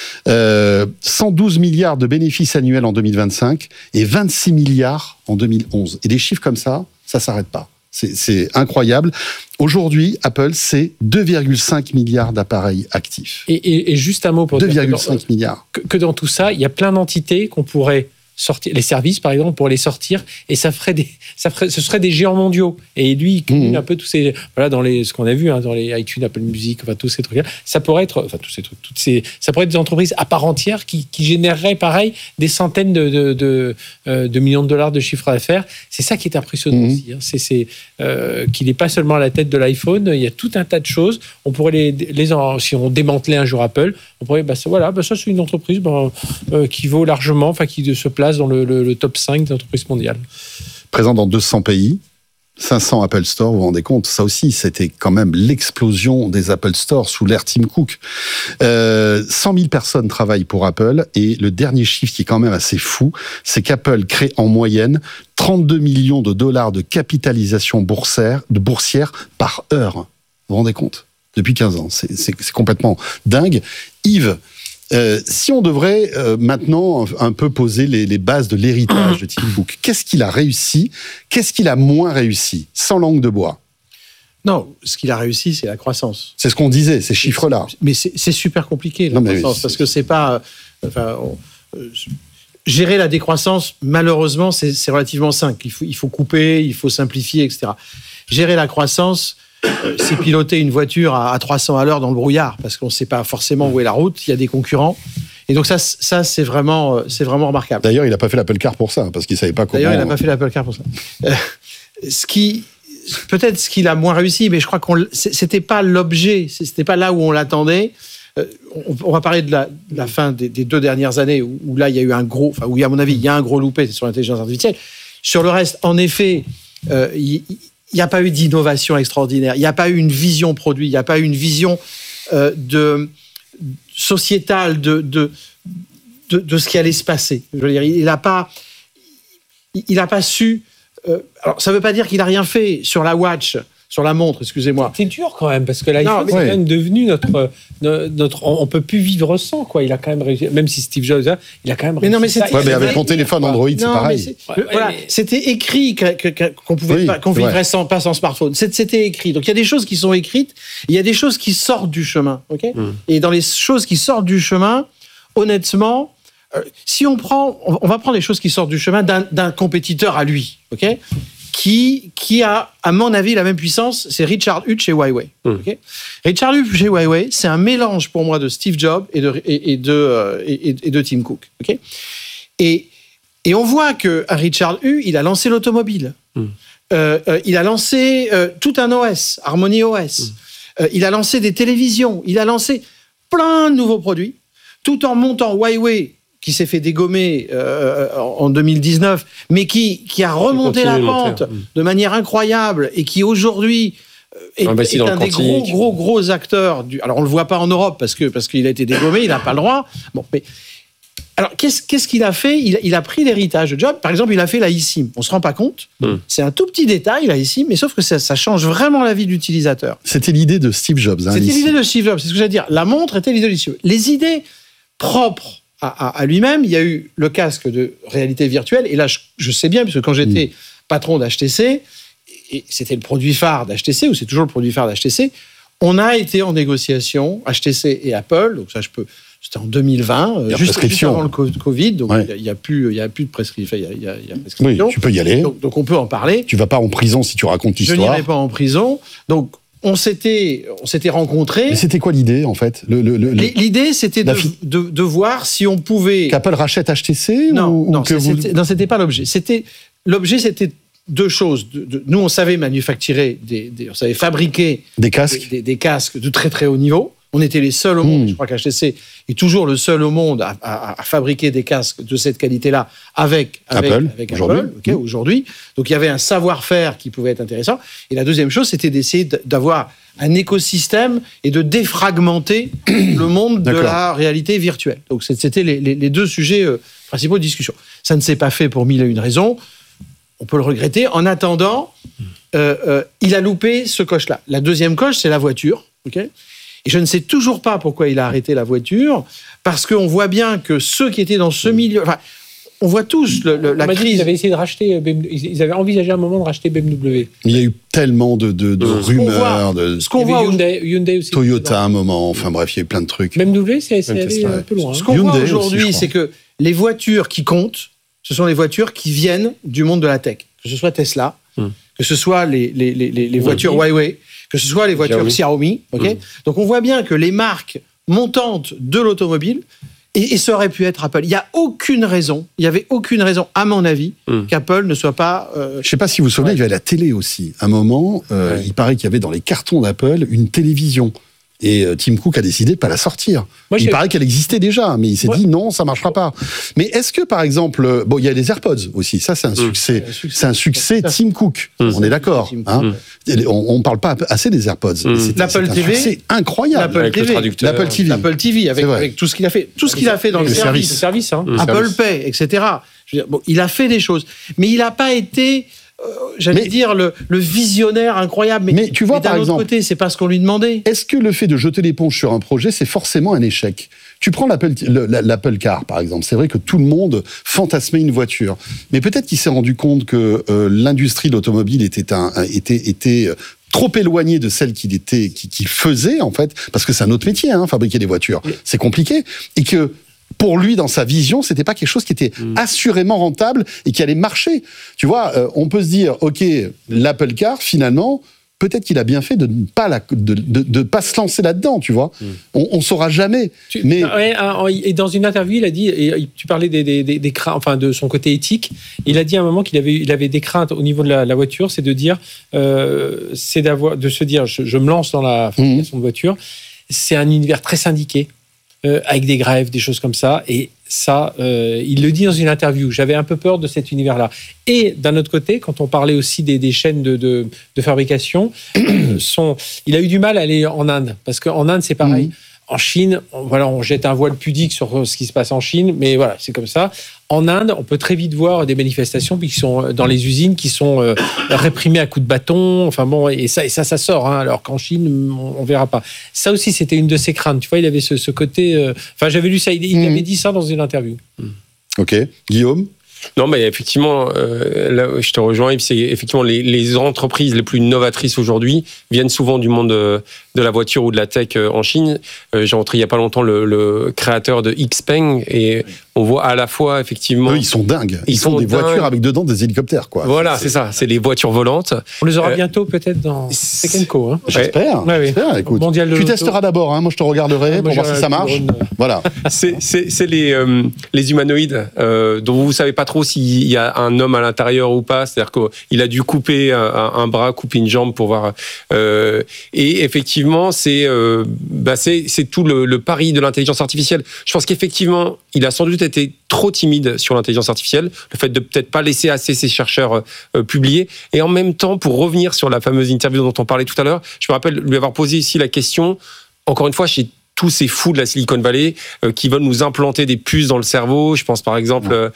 112 milliards de bénéfices annuels en 2025 et 26 milliards en 2011. Et des chiffres comme ça s'arrête pas. C'est incroyable. Aujourd'hui, Apple, c'est 2,5 milliards d'appareils actifs. Et juste un mot pour 2,5 milliards. Que dans tout ça, il y a plein d'entités qu'on pourrait sortir, les services par exemple, pour les sortir, et ce serait des géants mondiaux. Et lui, il cumule un peu tous ces, dans ce qu'on a vu, dans les iTunes, Apple Music, tous ces trucs-là. Ça pourrait être, ça pourrait être des entreprises à part entière qui généreraient, pareil, des centaines de millions de dollars de chiffre d'affaires. C'est ça qui est impressionnant aussi. C'est qu'il n'est pas seulement à la tête de l'iPhone. Il y a tout un tas de choses. On pourrait si on démantelait un jour Apple, on pourrait, ça c'est une entreprise qui vaut largement, qui se place dans le top 5 des entreprises mondiales. Présent dans 200 pays, 500 Apple Store, vous vous rendez compte, ça aussi, c'était quand même l'explosion des Apple Store sous l'ère Tim Cook. 100 000 personnes travaillent pour Apple, et le dernier chiffre qui est quand même assez fou, c'est qu'Apple crée en moyenne 32 millions de dollars de capitalisation boursière par heure. Vous vous rendez compte ? Depuis 15 ans. C'est complètement dingue. Yves, si on devrait maintenant un peu poser les bases de l'héritage de Tim Cook, qu'est-ce qu'il a réussi ? Qu'est-ce qu'il a moins réussi ? Sans langue de bois. Non, ce qu'il a réussi, c'est la croissance. C'est ce qu'on disait, ces chiffres-là. Mais c'est super compliqué, la croissance, parce que c'est pas... gérer la décroissance, malheureusement, c'est relativement simple. Il faut couper, il faut simplifier, etc. Gérer la croissance, c'est piloter une voiture à 300 à l'heure dans le brouillard, parce qu'on ne sait pas forcément où est la route, il y a des concurrents. Et donc ça c'est vraiment remarquable. D'ailleurs, il n'a pas fait l'Apple Car pour ça, parce qu'il ne savait pas comment... D'ailleurs, il n'a pas fait l'Apple Car pour ça. Peut-être ce qu'il a moins réussi, mais je crois c'était pas l'objet, c'était pas là où on l'attendait. On va parler de la fin des 2 dernières années, où là, il y a eu un gros... Enfin, où, à mon avis, il y a un gros loupé sur l'intelligence artificielle. Sur le reste, en effet... il n'y a pas eu d'innovation extraordinaire, il n'y a pas eu une vision produit, il n'y a pas eu une vision sociétale de ce qui allait se passer. Je veux dire, il n'a pas su... alors, ça ne veut pas dire qu'il n'a rien fait sur la watch, sur la montre, excusez-moi. C'est dur quand même, parce que l'iPhone, c'est quand même devenu notre... On ne peut plus vivre sans, quoi. Il a quand même réussi, même si Steve Jobs, il a quand même réussi. Mais avec mon téléphone Android, c'est pareil. C'était écrit qu'on pouvait qu'on vivrait pas sans smartphone. C'était écrit. Donc il y a des choses qui sont écrites, il y a des choses qui sortent du chemin. Okay. Et dans les choses qui sortent du chemin, honnêtement, si on va prendre les choses qui sortent du chemin d'un compétiteur à lui, ok, qui a, à mon avis, la même puissance, c'est Richard Hutt chez Huawei. Okay. Richard Hutt chez Huawei, c'est un mélange pour moi de Steve Jobs et de Tim Cook. Okay. Et on voit que Richard Hutt, il a lancé l'automobile. Il a lancé tout un OS, Harmony OS. Il a lancé des télévisions. Il a lancé plein de nouveaux produits, tout en montant Huawei, qui s'est fait dégommer en 2019, mais qui a remonté la pente de manière incroyable et qui aujourd'hui est un des gros acteurs. Alors on le voit pas en Europe parce qu'il a été dégommé, il n'a pas le droit. Bon, mais alors qu'est-ce qu'il a fait ? Il a pris l'héritage de Jobs. Par exemple, il a fait la eSIM. On se rend pas compte. C'est un tout petit détail la eSIM, mais sauf que ça change vraiment la vie de l'utilisateur. C'était l'idée de Steve Jobs. C'était l'idée de Steve Jobs. C'est ce que j'allais dire. La montre était l'idée de Steve Jobs. Les idées propres à lui-même, il y a eu le casque de réalité virtuelle, et là, je sais bien, puisque quand j'étais patron d'HTC, et c'était le produit phare d'HTC, ou c'est toujours le produit phare d'HTC, on a été en négociation, HTC et Apple, donc ça, c'était en 2020, juste avant le Covid, donc il n'y a plus de prescription. Oui, tu peux y aller. Donc on peut en parler. Tu ne vas pas en prison si tu racontes l'histoire. Je n'irai pas en prison, donc on s'était rencontrés. Mais c'était quoi l'idée, en fait ? L'idée, c'était de voir si on pouvait... Qu'Apple rachète HTC ? Non, c'était pas l'objet. L'objet, c'était 2 choses. Nous, on savait manufacturer, on savait fabriquer des casques. Des casques de très très haut niveau. On était les seuls au monde, je crois qu'HTC est toujours le seul au monde à fabriquer des casques de cette qualité-là avec Apple aujourd'hui. Donc il y avait un savoir-faire qui pouvait être intéressant. Et la deuxième chose, c'était d'essayer d'avoir un écosystème et de défragmenter le monde de la réalité virtuelle. Donc c'était les 2 sujets principaux de discussion. Ça ne s'est pas fait pour 1001 raisons. On peut le regretter. En attendant, il a loupé ce coche-là. La deuxième coche, c'est la voiture. Okay. Et je ne sais toujours pas pourquoi il a arrêté la voiture, parce qu'on voit bien que ceux qui étaient dans ce milieu... Enfin, on voit tous la crise. Ils avaient essayé de racheter ils avaient envisagé un moment de racheter BMW. Il y a eu tellement de rumeurs, ce qu'on voit Hyundai aussi. Toyota à un moment, enfin bref, il y a eu plein de trucs. BMW, c'est allé un peu loin. Ce qu'on voit aujourd'hui, c'est que les voitures qui comptent, ce sont les voitures qui viennent du monde de la tech. Que ce soit Tesla, que ce soit les voitures Huawei, que ce soit les voitures Xiaomi. Donc on voit bien que les marques montantes de l'automobile, et ça aurait pu être Apple. Il n'y avait aucune raison, à mon avis, qu'Apple ne soit pas... Je ne sais pas si vous vous souvenez, il y avait la télé aussi. À un moment, il paraît qu'il y avait dans les cartons d'Apple une télévision. Et Tim Cook a décidé de pas la sortir. Il paraît qu'elle existait déjà, mais il s'est dit non, ça marchera pas. Mais est-ce que, par exemple, il y a les AirPods aussi. Ça, c'est un succès. C'est un succès Tim Cook. On est d'accord. Hein. On parle pas assez des AirPods. L'Apple TV, c'est incroyable. L'Apple TV, avec tout ce qu'il a fait, dans le service, Apple Pay, etc. Je veux dire, il a fait des choses, mais il n'a pas été dire le visionnaire incroyable, mais tu vois, d'un autre côté, c'est pas ce qu'on lui demandait. Est-ce que le fait de jeter l'éponge sur un projet, c'est forcément un échec ? Tu prends l'Apple Car, par exemple. C'est vrai que tout le monde fantasmait une voiture, mais peut-être qu'il s'est rendu compte que l'industrie de l'automobile était trop éloignée de celle qu'il faisait, en fait, parce que c'est un autre métier, fabriquer des voitures. C'est compliqué, et que pour lui, dans sa vision, c'était pas quelque chose qui était assurément rentable et qui allait marcher. Tu vois, on peut se dire, ok, l'Apple Car, finalement, peut-être qu'il a bien fait de ne pas se lancer là-dedans, tu vois. On saura jamais. Et dans une interview, il a dit, et tu parlais des craintes, enfin de son côté éthique, il a dit à un moment qu'il avait des craintes au niveau de la voiture, c'est de se dire, je me lance dans la fabrication de voiture, c'est un univers très syndiqué, avec des grèves, des choses comme ça, et ça, il le dit dans une interview. J'avais un peu peur de cet univers-là. Et d'un autre côté, quand on parlait aussi des chaînes de fabrication, il a eu du mal à aller en Inde, parce qu'en Inde, c'est pareil. En Chine, on jette un voile pudique sur ce qui se passe en Chine, mais voilà, c'est comme ça. En Inde, on peut très vite voir des manifestations qui sont dans les usines, qui sont réprimées à coups de bâton. Enfin bon, et ça sort. Alors qu'en Chine, on verra pas. Ça aussi, c'était une de ses craintes. Tu vois, il avait ce côté. J'avais lu ça. Il avait dit ça dans une interview. Ok, Guillaume. Non, mais effectivement, là, je te rejoins. C'est effectivement les entreprises les plus novatrices aujourd'hui viennent souvent du monde de la voiture ou de la tech en Chine. J'ai rentré il y a pas longtemps le créateur de Xpeng et on voit à la fois effectivement. Eux, ils sont dingues. Ils font des voitures avec dedans des hélicoptères, quoi. Voilà, c'est ça. C'est les voitures volantes. On les aura bientôt peut-être dans Tech & Co. Hein. J'espère. Ouais. J'espère. Écoute, tu testeras d'abord. Hein. Moi, je te regarderai pour voir si ça marche. Voilà. C'est les humanoïdes dont vous savez pas trop s'il y a un homme à l'intérieur ou pas. C'est-à-dire qu'il a dû couper un bras, couper une jambe pour voir. Et effectivement, c'est tout le pari de l'intelligence artificielle. Je pense qu'effectivement, il a sans doute été trop timide sur l'intelligence artificielle, le fait de peut-être pas laisser assez ses chercheurs publier. Et en même temps, pour revenir sur la fameuse interview dont on parlait tout à l'heure, je me rappelle lui avoir posé ici la question, encore une fois, chez tous ces fous de la Silicon Valley qui veulent nous implanter des puces dans le cerveau. Je pense par exemple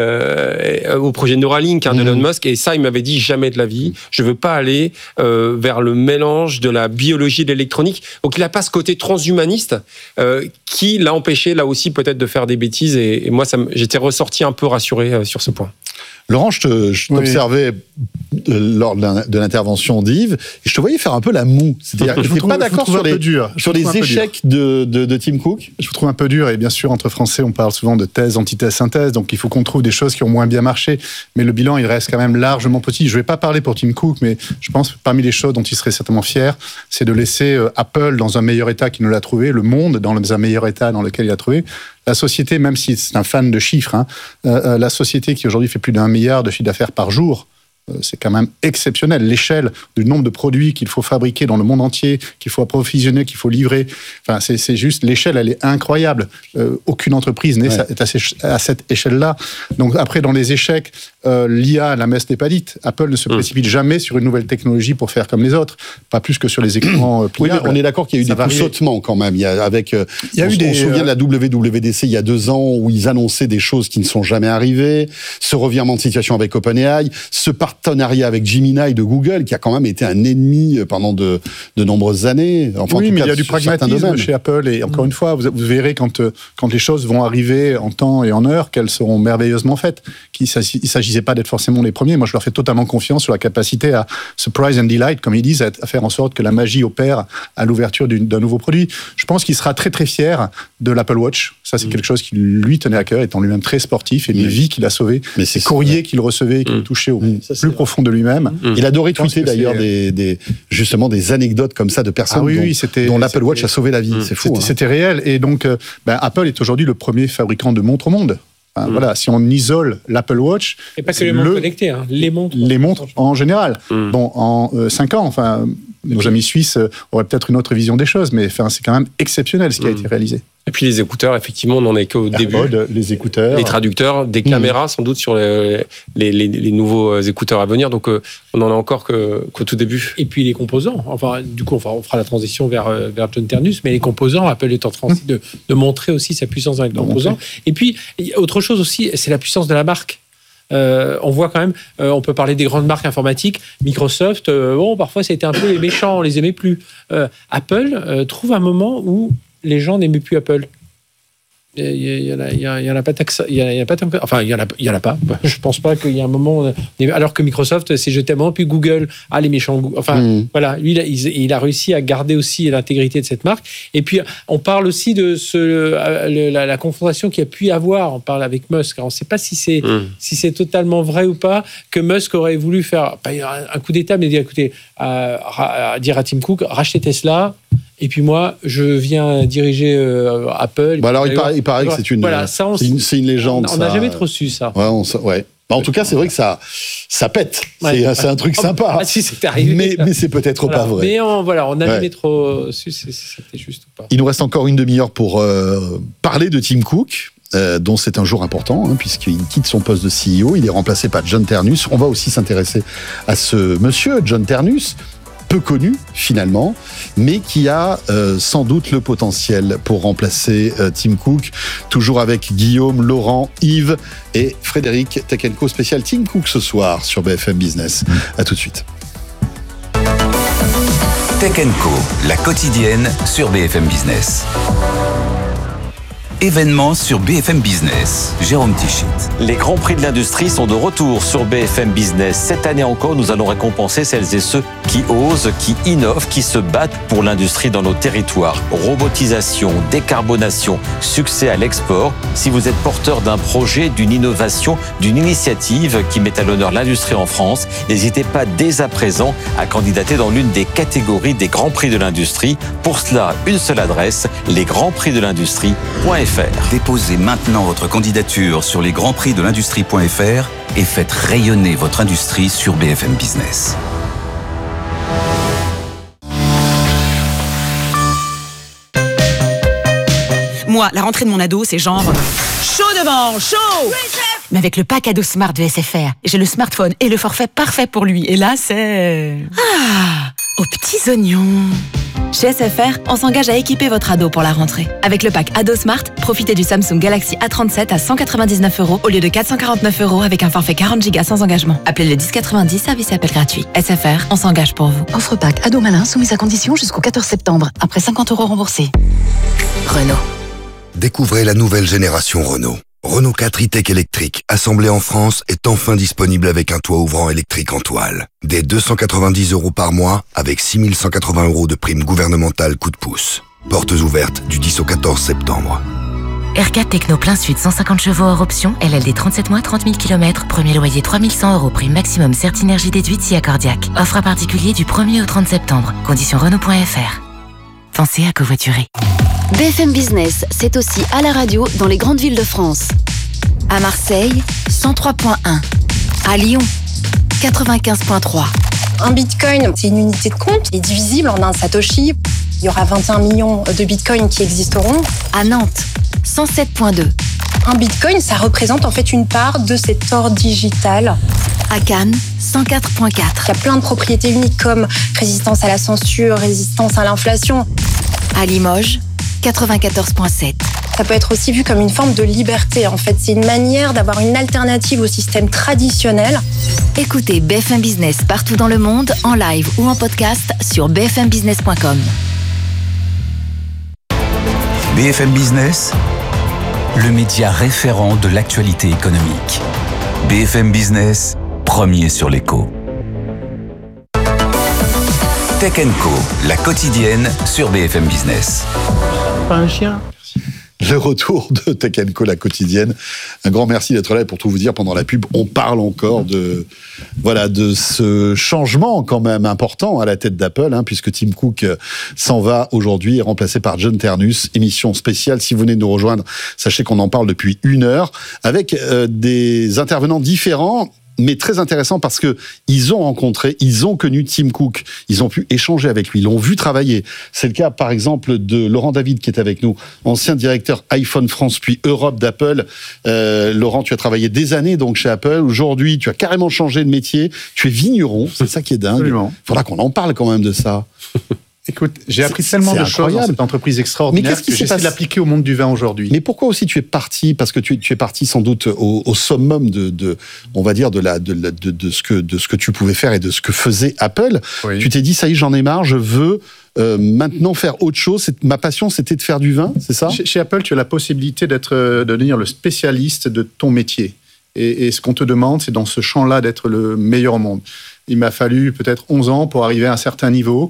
au projet Neuralink de Elon Musk. Et ça, il m'avait dit jamais de la vie. Je veux pas aller vers le mélange de la biologie et de l'électronique. Donc il n'a pas ce côté transhumaniste qui l'a empêché là aussi peut-être de faire des bêtises. Et moi, j'étais ressorti un peu rassuré sur ce point. Laurent, je t'observais lors de l'intervention d'Yves, et je te voyais faire un peu la moue. C'est-à-dire que je n'étais pas d'accord sur les échecs de Tim Cook. Je vous trouve un peu dur, et bien sûr, entre Français, on parle souvent de thèse, antithèse, synthèse, donc il faut qu'on trouve des choses qui ont moins bien marché, mais le bilan, il reste quand même largement petit. Je ne vais pas parler pour Tim Cook, mais je pense que parmi les choses dont il serait certainement fier, c'est de laisser Apple dans un meilleur état qu'il ne l'a trouvé, le monde dans un meilleur état dans lequel il l'a trouvé. La société, même si c'est un fan de chiffres, la société qui aujourd'hui fait plus d'1 milliard de chiffre d'affaires par jour, c'est quand même exceptionnel. L'échelle du nombre de produits qu'il faut fabriquer dans le monde entier, qu'il faut approvisionner, qu'il faut livrer, enfin, c'est juste, l'échelle, elle est incroyable. Aucune entreprise n'est à cette échelle-là. Donc après, dans les échecs, l'IA, la messe n'est pas dite. Apple ne se précipite jamais sur une nouvelle technologie pour faire comme les autres, pas plus que sur les écrans pliables. Oui, on est d'accord qu'il y a eu des sautements quand même. On se souvient de la WWDC il y a 2 ans où ils annonçaient des choses qui ne sont jamais arrivées, ce revirement de situation avec OpenAI, ce partenariat avec Gemini de Google qui a quand même été un ennemi pendant de nombreuses années. Enfin, oui, mais il y a du pragmatisme chez Apple et encore une fois, vous verrez quand les choses vont arriver en temps et en heure qu'elles seront merveilleusement faites. Il ne s'agissait pas d'être forcément les premiers. Moi, je leur fais totalement confiance sur la capacité à surprise and delight, comme ils disent, à faire en sorte que la magie opère à l'ouverture d'un nouveau produit. Je pense qu'il sera très très fier de l'Apple Watch. Ça, c'est quelque chose qui lui tenait à cœur, étant lui-même très sportif et les vies qu'il a sauvées, les courriers qu'il recevait et qu'il touchait au plus profond de lui-même. Il adorait tweeter d'ailleurs justement des anecdotes comme ça de personnes dont l'Apple Watch a sauvé la vie. C'est fou. C'était réel. Et donc, Apple est aujourd'hui le premier fabricant de montres au monde. Voilà, si on isole l'Apple Watch... Et pas que les montres connectées, les montres. Les montres en général. Bon, en 5 ans, nos amis suisses auraient peut-être une autre vision des choses, mais c'est quand même exceptionnel ce qui a été réalisé. Et puis les écouteurs, effectivement, on n'en est qu'au début. Les écouteurs. Les traducteurs, des caméras sans doute sur les nouveaux écouteurs à venir. Donc on n'en est encore qu'au tout début. Et puis les composants. Du coup, on fera la transition vers John Ternus, mais les composants, Apple est en train de montrer aussi sa puissance avec les composants. Et puis, autre chose aussi, c'est la puissance de la marque. On voit quand même, on peut parler des grandes marques informatiques, Microsoft, parfois ça a été un peu les méchants, on les aimait plus. Apple trouve un moment où les gens n'aimaient plus Apple. Il y en a pas tant que ça. Enfin, il y en a pas. Je pense pas qu'il y a un moment. Alors que Microsoft, c'est je t'aime, puis Google, les méchants. Enfin, voilà. Lui, il a réussi à garder aussi l'intégrité de cette marque. Et puis, on parle aussi de la confrontation qu'il y a pu y avoir. On parle avec Musk. Alors, on ne sait pas si c'est totalement vrai ou pas que Musk aurait voulu faire un coup d'État, mais dire écoutez, dire à Tim Cook, rachetez Tesla. Et puis moi, je viens diriger Apple. Alors, il paraît que c'est une légende. On n'a jamais trop su ça. Ouais. En tout cas, c'est vrai que ça pète. C'est un truc sympa. Si c'est arrivé. Mais c'est peut-être pas vrai. Mais on n'a jamais trop su si c'était juste ou pas. Il nous reste encore une demi-heure pour parler de Tim Cook. Dont c'est un jour important, puisqu'il quitte son poste de CEO. Il est remplacé par John Ternus. On va aussi s'intéresser à ce monsieur, John Ternus, peu connu finalement, mais qui a sans doute le potentiel pour remplacer Tim Cook. Toujours avec Guillaume, Laurent, Yves et Frédéric. Tech & Co spécial Tim Cook ce soir sur BFM Business. À tout de suite. Tech & Co, la quotidienne sur BFM Business. Événements sur BFM Business. Jérôme Tichit. Les grands prix de l'industrie sont de retour sur BFM Business. Cette année encore, nous allons récompenser celles et ceux qui osent, qui innovent, qui se battent pour l'industrie dans nos territoires. Robotisation, décarbonation, succès à l'export. Si vous êtes porteur d'un projet, d'une innovation, d'une initiative qui met à l'honneur l'industrie en France, n'hésitez pas dès à présent à candidater dans l'une des catégories des grands prix de l'industrie. Pour cela, une seule adresse, lesgrandsprixdelindustrie.fr. Déposez maintenant votre candidature sur lesgrandsprixdelindustrie.fr et faites rayonner votre industrie sur BFM Business. Moi, la rentrée de mon ado, c'est genre chaud devant, chaud. Mais avec le pack ado Smart de SFR, j'ai le smartphone et le forfait parfait pour lui. Et là, c'est aux petits oignons. Chez SFR, on s'engage à équiper votre ado pour la rentrée. Avec le pack Ado Smart, profitez du Samsung Galaxy A37 à 199 € au lieu de 449 € avec un forfait 40 Go sans engagement. Appelez le 1090, service appel gratuit. SFR, on s'engage pour vous. Offre pack Ado Malin soumise à condition jusqu'au 14 septembre. Après 50 € remboursés. Renault. Découvrez la nouvelle génération Renault. Renault 4 e-Tech électrique, assemblé en France, est enfin disponible avec un toit ouvrant électrique en toile. Dès 290 € par mois, avec 6 180 € de prime gouvernementale coup de pouce. Portes ouvertes du 10 au 14 septembre. R4 Techno plein sud, 150 chevaux hors option, LLD 37 mois, 30 000 km, premier loyer 3 100 €, prime maximum Certinergie déduite si accordiaque. Offre à particulier du 1er au 30 septembre. Conditions Renault.fr. Pensez à covoiturer. BFM Business, c'est aussi à la radio dans les grandes villes de France. À Marseille, 103.1. À Lyon, 95.3. Un bitcoin, c'est une unité de compte, il est divisible en un satoshi. Il y aura 21 millions de bitcoins qui existeront. À Nantes, 107.2. Un bitcoin, ça représente en fait une part de cet or digital. À Cannes, 104.4. Il y a plein de propriétés uniques comme résistance à la censure, résistance à l'inflation. À Limoges, 94.7. Ça peut être aussi vu comme une forme de liberté. En fait, c'est une manière d'avoir une alternative au système traditionnel. Écoutez BFM Business partout dans le monde, en live ou en podcast sur bfmbusiness.com. BFM Business, le média référent de l'actualité économique. BFM Business, premier sur l'écho. Tech & Co, la quotidienne sur BFM Business. Pas un chien. Le retour de Tech & Co, la quotidienne. Un grand merci d'être là. Et pour tout vous dire, pendant la pub, on parle encore de ce changement quand même important à la tête d'Apple, puisque Tim Cook s'en va aujourd'hui, est remplacé par John Ternus. Émission spéciale. Si vous venez de nous rejoindre, sachez qu'on en parle depuis 1 heure avec des intervenants différents, mais très intéressant parce que ils ont rencontré, ils ont connu Tim Cook, ils ont pu échanger avec lui, ils l'ont vu travailler. C'est le cas, par exemple, de Laurent David qui est avec nous, ancien directeur iPhone France puis Europe d'Apple. Laurent, tu as travaillé des années donc chez Apple. Aujourd'hui, tu as carrément changé de métier. Tu es vigneron, c'est ça qui est dingue. Absolument. Faudra qu'on en parle quand même de ça. Écoute, j'ai appris tellement de choses dans cette entreprise extraordinaire que j'essaie de l'appliquer au monde du vin aujourd'hui. Mais pourquoi aussi tu es parti? Parce que tu es parti sans doute au summum on va dire de ce que tu pouvais faire et de ce que faisait Apple. Oui. Tu t'es dit ça y est, j'en ai marre, je veux maintenant faire autre chose. Ma passion, c'était de faire du vin, c'est ça? Chez Apple, tu as la possibilité de devenir le spécialiste de ton métier. Et ce qu'on te demande, c'est dans ce champ-là d'être le meilleur au monde. Il m'a fallu peut-être 11 ans pour arriver à un certain niveau.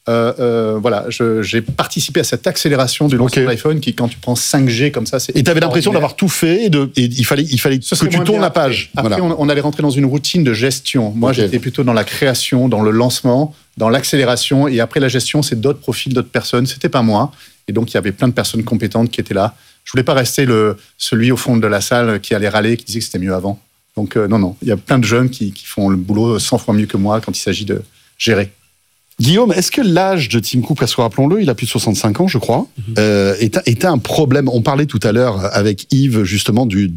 Voilà, j'ai participé à cette accélération du lancement de l'iPhone qui, quand tu prends 5G comme ça, c'est... Et tu avais l'impression d'avoir tout fait et il fallait que tu tournes la page. Après, on allait rentrer dans une routine de gestion. Moi, j'étais plutôt dans la création, dans le lancement, dans l'accélération. Et après la gestion, c'est d'autres profils, d'autres personnes. C'était pas moi. Et donc, il y avait plein de personnes compétentes qui étaient là. Je voulais pas rester celui au fond de la salle qui allait râler, qui disait que c'était mieux avant. Donc, non. Il y a plein de jeunes qui font le boulot 100 fois mieux que moi quand il s'agit de gérer. Guillaume, est-ce que l'âge de Tim Cook, parce que rappelons-le, il a plus de 65 ans, je crois, est un problème? On parlait tout à l'heure avec Yves, justement, du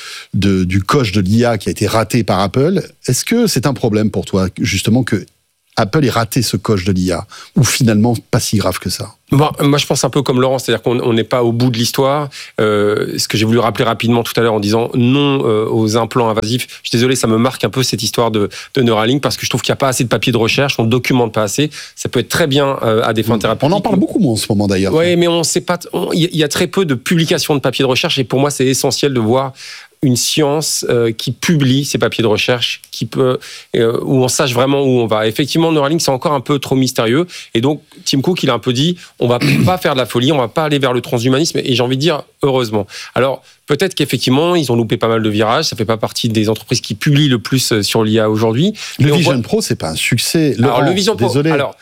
coche de l'IA qui a été raté par Apple. Est-ce que c'est un problème pour toi, justement, que Apple ait raté ce coche de l'IA? Ou finalement, pas si grave que ça? Moi, je pense un peu comme Laurent, c'est-à-dire qu'on n'est pas au bout de l'histoire. Ce que j'ai voulu rappeler rapidement tout à l'heure en disant non aux implants invasifs. Je suis désolé, ça me marque un peu cette histoire de Neuralink parce que je trouve qu'il n'y a pas assez de papier de recherche, on ne documente pas assez. Ça peut être très bien à des fins thérapeutiques. On en parle beaucoup moins en ce moment d'ailleurs. Oui, mais on sait pas. Il y a très peu de publications de papiers de recherche et pour moi, c'est essentiel de voir une science qui publie ces papiers de recherche, où on sache vraiment où on va. Effectivement, Neuralink, c'est encore un peu trop mystérieux. Et donc, Tim Cook, il a un peu dit, on va pas faire de la folie, on va pas aller vers le transhumanisme. Et j'ai envie de dire, heureusement. Alors, peut-être qu'effectivement, ils ont loupé pas mal de virages. Ça fait pas partie des entreprises qui publient le plus sur l'IA aujourd'hui. Le Vision Pro, c'est pas un succès. Laurent, alors, le Vision Pro, désolé. Alors,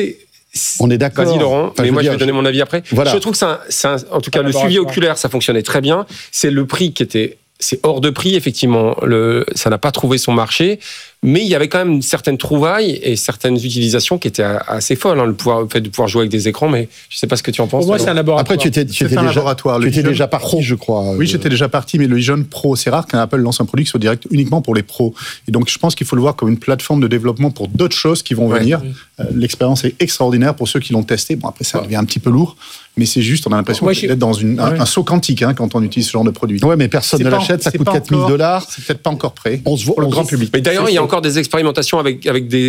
on est d'accord. Vas-y Laurent, mais moi je vais donner mon avis après. Voilà. Je trouve que en tout cas, le suivi oculaire, ça fonctionnait très bien. C'est le prix c'est hors de prix, effectivement. Ça n'a pas trouvé son marché, mais il y avait quand même certaines trouvailles et certaines utilisations qui étaient assez folles. Le fait de pouvoir jouer avec des écrans, mais je ne sais pas ce que tu en penses. Pour moi, c'est un laboratoire. Après, tu étais déjà parti, je crois. Oui, j'étais déjà parti, mais le Vision Pro, c'est rare qu'un Apple lance un produit qui soit direct uniquement pour les pros. Et donc, je pense qu'il faut le voir comme une plateforme de développement pour d'autres choses qui vont venir. L'expérience est extraordinaire pour ceux qui l'ont testé. Bon, après, ça devient un petit peu lourd. Mais c'est juste, on a l'impression d'être dans un saut quantique quand on utilise ce genre de produit. Ouais, mais personne ne l'achète, ça coûte $4,000. C'est peut-être pas encore prêt. On se voit pour le grand public. Mais d'ailleurs, il y a encore des expérimentations avec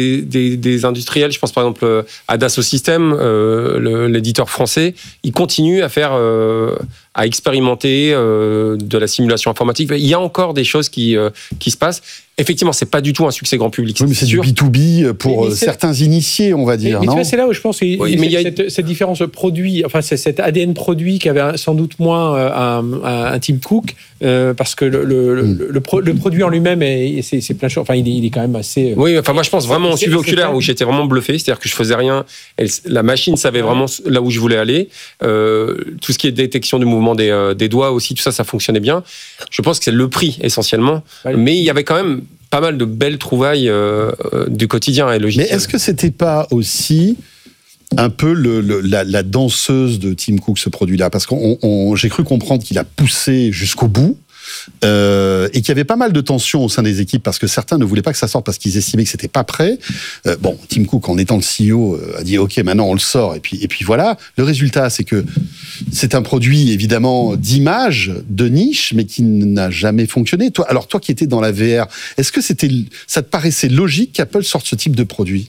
des industriels. Je pense par exemple à Dassault Systèmes, l'éditeur français. Ils continuent à expérimenter de la simulation informatique. Il y a encore des choses qui se passent. Effectivement, c'est pas du tout un succès grand public. Oui, mais c'est du B2B pour certains initiés, on va dire. Mais non, tu vois, c'est là où je pense qu'il y a cette différence de produit, enfin, c'est cet ADN produit qui avait sans doute moins un Tim Cook, parce que le produit en lui-même, c'est plein de choses. Enfin, il est quand même assez. Oui, enfin, moi, je pense vraiment au suivi oculaire où j'étais vraiment bluffé, c'est-à-dire que je faisais rien. La machine savait vraiment là où je voulais aller. Tout ce qui est détection du mouvement des doigts aussi, tout ça fonctionnait bien. Je pense que c'est le prix essentiellement, mais il y avait quand même pas mal de belles trouvailles du quotidien et logiciel. Mais est-ce que c'était pas aussi un peu la danseuse de Tim Cook, ce produit-là? Parce que j'ai cru comprendre qu'il a poussé jusqu'au bout. Et qu'il y avait pas mal de tensions au sein des équipes parce que certains ne voulaient pas que ça sorte parce qu'ils estimaient que c'était pas prêt. Bon, Tim Cook, en étant le CEO, a dit OK, maintenant on le sort et puis voilà. Le résultat, c'est que c'est un produit évidemment d'image, de niche, mais qui n'a jamais fonctionné. Toi qui étais dans la VR, est-ce que ça te paraissait logique qu'Apple sorte ce type de produit?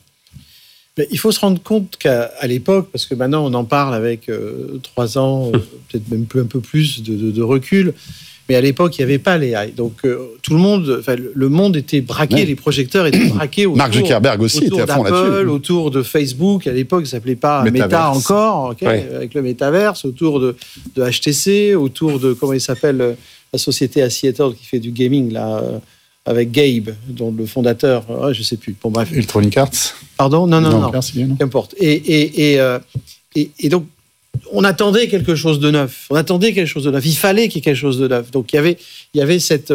Il faut se rendre compte qu'à l'époque, parce que maintenant on en parle avec 3 ans, peut-être même un peu plus de recul. Mais à l'époque, il n'y avait pas les AI. Donc, tout le monde était braqué, les projecteurs étaient braqués autour. Mark Zuckerberg aussi était à fond là-dessus. Autour de Facebook. À l'époque, ça ne s'appelait pas Meta encore, avec le Metaverse, autour de HTC, autour de, comment il s'appelle, la société à Seattle qui fait du gaming, là, avec Gabe, dont le fondateur, je ne sais plus. Bon, bref. Electronic Arts. Pardon ? Non. Qu'importe. Et donc, on attendait quelque chose de neuf. Il fallait qu'il y ait quelque chose de neuf. Donc, il y avait cette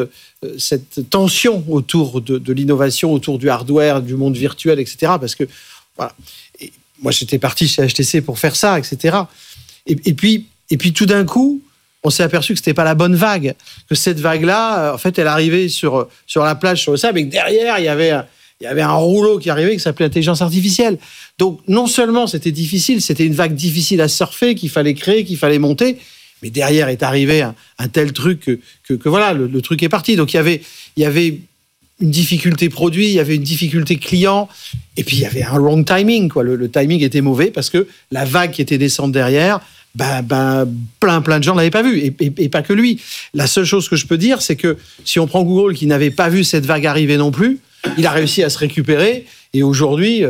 tension autour de l'innovation, autour du hardware, du monde virtuel, etc. Parce que, voilà. Et moi, j'étais parti chez HTC pour faire ça, etc. Et puis, tout d'un coup, on s'est aperçu que c'était pas la bonne vague. Que cette vague-là, en fait, elle arrivait sur la plage, sur le sable, et que derrière, il y avait il y avait un rouleau qui arrivait qui s'appelait intelligence artificielle. Donc, non seulement c'était difficile, c'était une vague difficile à surfer, qu'il fallait créer, qu'il fallait monter, mais derrière est arrivé un tel truc que voilà, le truc est parti. Donc, il y avait une difficulté produit, il y avait une difficulté client, et puis il y avait un wrong timing, quoi. Le timing était mauvais parce que la vague qui était descendue derrière, plein de gens l'avaient pas vu, et pas que lui. La seule chose que je peux dire, c'est que si on prend Google qui n'avait pas vu cette vague arriver non plus, il a réussi à se récupérer, et aujourd'hui,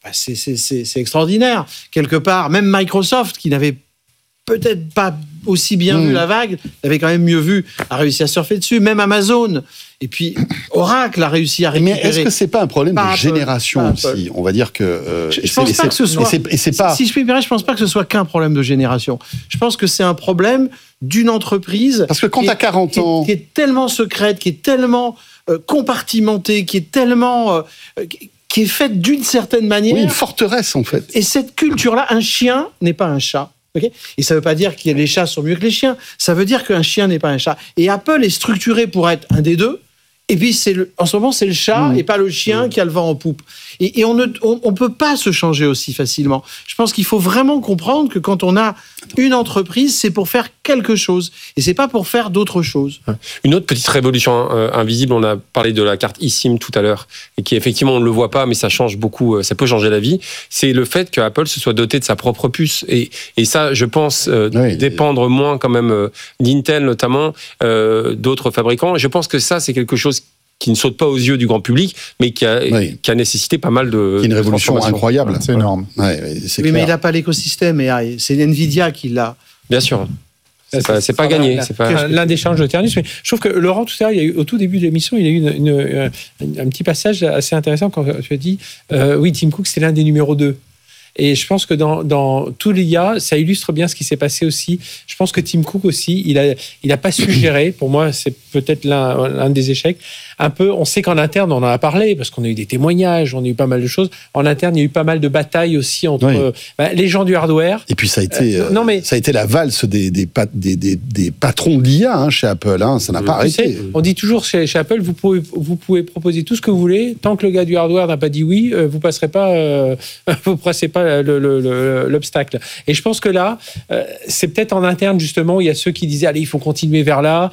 c'est extraordinaire. Quelque part, même Microsoft, qui n'avait peut-être pas aussi bien vu la vague, l'avait quand même mieux vu, a réussi à surfer dessus. Même Amazon, et puis Oracle a réussi à récupérer. Mais est-ce que c'est pas un problème de génération aussi ? On va dire que je pense pas que ce soit. Si je puis me permettre, je pense pas que ce soit qu'un problème de génération. Je pense que c'est un problème d'une entreprise. Parce que quand t'as 40 ans, qui est tellement secrète, qui est tellement compartimentée, qui est tellement qui est faite d'une certaine manière. Oui, une forteresse en fait. Et cette culture-là, un chien n'est pas un chat. Okay, et ça ne veut pas dire que les chats sont mieux que les chiens. Ça veut dire qu'un chien n'est pas un chat. Et Apple est structuré pour être un des deux. Et puis, en ce moment, c'est le chat et pas le chien qui a le vent en poupe. Et on ne peut pas se changer aussi facilement. Je pense qu'il faut vraiment comprendre que quand on a une entreprise, c'est pour faire quelque chose. Et c'est pas pour faire d'autres choses. Une autre petite révolution invisible, on a parlé de la carte eSIM tout à l'heure, et qui effectivement, on ne le voit pas, mais ça change beaucoup, ça peut changer la vie. C'est le fait qu'Apple se soit doté de sa propre puce. Et ça, je pense, dépendre moins quand même d'Intel notamment, d'autres fabricants. Je pense que ça, c'est quelque chose qui ne saute pas aux yeux du grand public, mais qui a nécessité pas mal de... C'est une révolution incroyable. C'est énorme. Mais il n'a pas l'écosystème, et c'est Nvidia qui l'a. Bien sûr. C'est pas gagné. L'un des challenges de Ternus. Mais je trouve que Laurent, tout à l'heure, au tout début de l'émission, il y a eu un petit passage assez intéressant quand tu as dit oui, Tim Cook, c'était l'un des numéros 2. Et je pense que dans tout l'IA, ça illustre bien ce qui s'est passé aussi. Je pense que Tim Cook aussi, il a pas su gérer. Pour moi, c'est peut-être l'un des échecs. Un peu, on sait qu'en interne, on en a parlé parce qu'on a eu des témoignages, on a eu pas mal de choses. En interne, il y a eu pas mal de batailles aussi entre les gens du hardware. Et puis ça a été la valse des patrons de l'IA chez Apple. Ça n'a pas arrêté. On dit toujours chez Apple, vous pouvez proposer tout ce que vous voulez, tant que le gars du hardware n'a pas dit oui, vous passerez pas, vous passez pas l'obstacle. Et je pense que là, c'est peut-être en interne justement, il y a ceux qui disaient allez, il faut continuer vers là.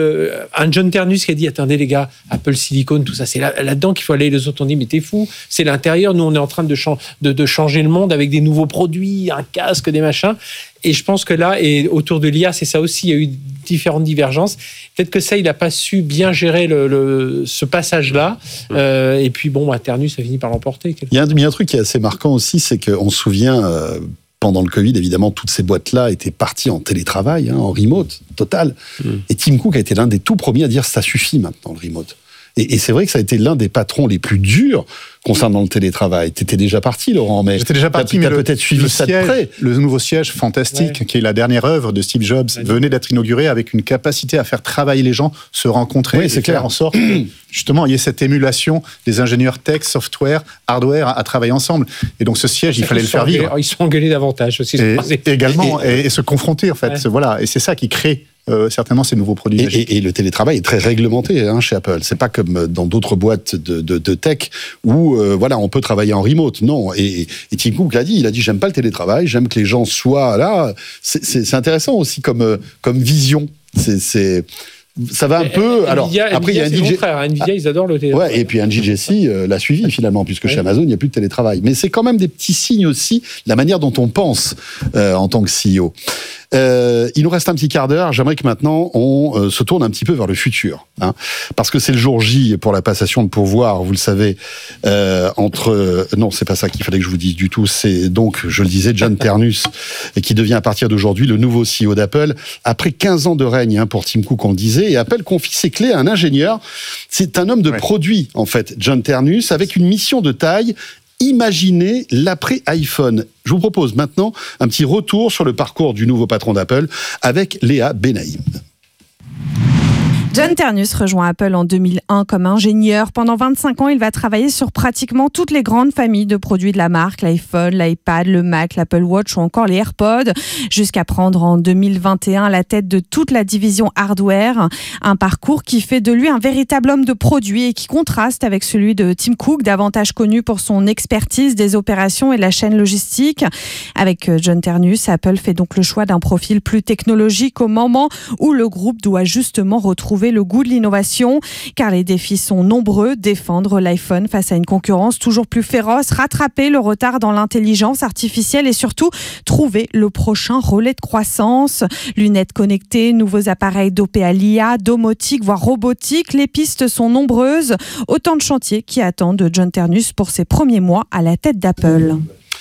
Un John Ternus qui a dit attendez les gars, Apple Silicon, tout ça, c'est là-dedans qu'il faut aller. Les autres ont dit mais t'es fou, c'est l'intérieur. Nous on est en train de changer le monde avec des nouveaux produits, un casque, des machins. Et je pense que là, et autour de l'IA, c'est ça aussi, il y a eu différentes divergences. Peut-être que ça, il n'a pas su bien gérer ce passage-là. Et puis bon, Ternus a fini par l'emporter. Il y a un truc qui est assez marquant aussi, c'est qu'on se souvient, pendant le Covid, évidemment, toutes ces boîtes-là étaient parties en télétravail, en remote, total. Et Tim Cook a été l'un des tout premiers à dire ça suffit maintenant, le remote. Et c'est vrai que ça a été l'un des patrons les plus durs concernant le télétravail. T'étais déjà parti, Laurent, mais j'étais déjà parti, mais t'as peut-être suivi ça de près. Le nouveau siège fantastique, qui est la dernière œuvre de Steve Jobs, venait d'être inauguré avec une capacité à faire travailler les gens, se rencontrer, et faire en sorte que, justement, il y ait cette émulation des ingénieurs tech, software, hardware à travailler ensemble. Et donc, ce siège, il fallait le faire vivre. Ils sont engueulés davantage aussi. Également, et se confronter, en fait. Voilà. Et c'est ça qui crée certainement ces nouveaux produits. Et le télétravail est très réglementé chez Apple. C'est pas comme dans d'autres boîtes de tech où on peut travailler en remote. Non. Et Tim Cook l'a dit. Il a dit j'aime pas le télétravail. J'aime que les gens soient là. C'est intéressant aussi comme vision. Ça va un peu. Alors après, il y a Nvidia, ils adorent le télétravail. Ouais, et puis Angie Jassy l'a suivi finalement, puisque chez Amazon, il n'y a plus de télétravail. Mais c'est quand même des petits signes aussi, la manière dont on pense en tant que CEO. Il nous reste un petit quart d'heure. J'aimerais que maintenant on se tourne un petit peu vers le futur, parce que c'est le jour J pour la passation de pouvoir. Vous le savez, non, c'est pas ça qu'il fallait que je vous dise du tout. C'est donc, je le disais, John Ternus, qui devient à partir d'aujourd'hui le nouveau CEO d'Apple après 15 ans de règne pour Tim Cook, on le disait. Et Apple confie ses clés à un ingénieur. C'est un homme de produit, en fait, John Ternus, avec une mission de taille. Imaginez l'après-iPhone. Je vous propose maintenant un petit retour sur le parcours du nouveau patron d'Apple avec Léa Benaïm. John Ternus rejoint Apple en 2001 comme ingénieur. Pendant 25 ans, il va travailler sur pratiquement toutes les grandes familles de produits de la marque, l'iPhone, l'iPad, le Mac, l'Apple Watch ou encore les AirPods, jusqu'à prendre en 2021 la tête de toute la division hardware. Un parcours qui fait de lui un véritable homme de produit et qui contraste avec celui de Tim Cook, davantage connu pour son expertise des opérations et de la chaîne logistique. Avec John Ternus, Apple fait donc le choix d'un profil plus technologique au moment où le groupe doit justement retrouver le goût de l'innovation, car les défis sont nombreux. Défendre l'iPhone face à une concurrence toujours plus féroce, rattraper le retard dans l'intelligence artificielle et surtout trouver le prochain relais de croissance. Lunettes connectées, nouveaux appareils dopés à l'IA, domotique, voire robotique, les pistes sont nombreuses. Autant de chantiers qui attendent John Ternus pour ses premiers mois à la tête d'Apple.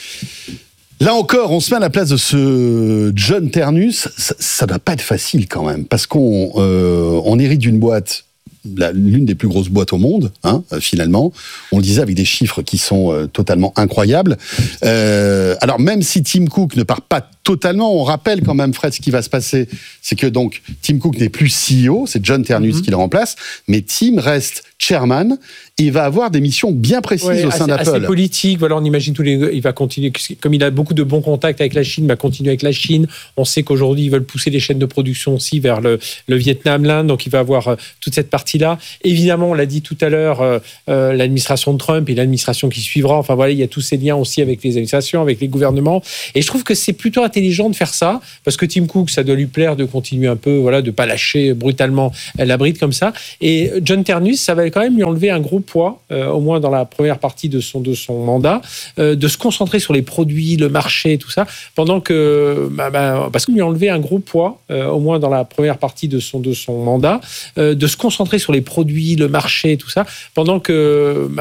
Là encore, on se met à la place de ce John Ternus. Ça doit pas être facile quand même, parce qu'on hérite d'une boîte, l'une des plus grosses boîtes au monde, finalement. On le disait avec des chiffres qui sont totalement incroyables. Alors même si Tim Cook ne part pas totalement, on rappelle quand même, Fred, ce qui va se passer, c'est que donc Tim Cook n'est plus CEO, c'est John Ternus qui le remplace, mais Tim reste chairman et il va avoir des missions bien précises au sein d'Apple. Assez politique, voilà, on imagine il va continuer, comme il a beaucoup de bons contacts avec la Chine, il va continuer avec la Chine. On sait qu'aujourd'hui, ils veulent pousser les chaînes de production aussi vers le Vietnam, l'Inde, donc il va avoir toute cette partie-là. Évidemment, on l'a dit tout à l'heure, l'administration de Trump et l'administration qui suivra, enfin voilà, il y a tous ces liens aussi avec les administrations, avec les gouvernements. Et je trouve que c'est plutôt intelligent de faire ça, parce que Tim Cook, ça doit lui plaire de continuer un peu, voilà, de pas lâcher brutalement la bride comme ça. Et John Ternus, ça va quand même lui enlever un gros poids, au moins dans la première partie de son mandat, de se concentrer sur les produits, le marché, tout ça, pendant que, parce qu'il lui a enlevé un gros poids, au moins dans la première partie de son mandat, de se concentrer sur les produits, le marché, tout ça, pendant que,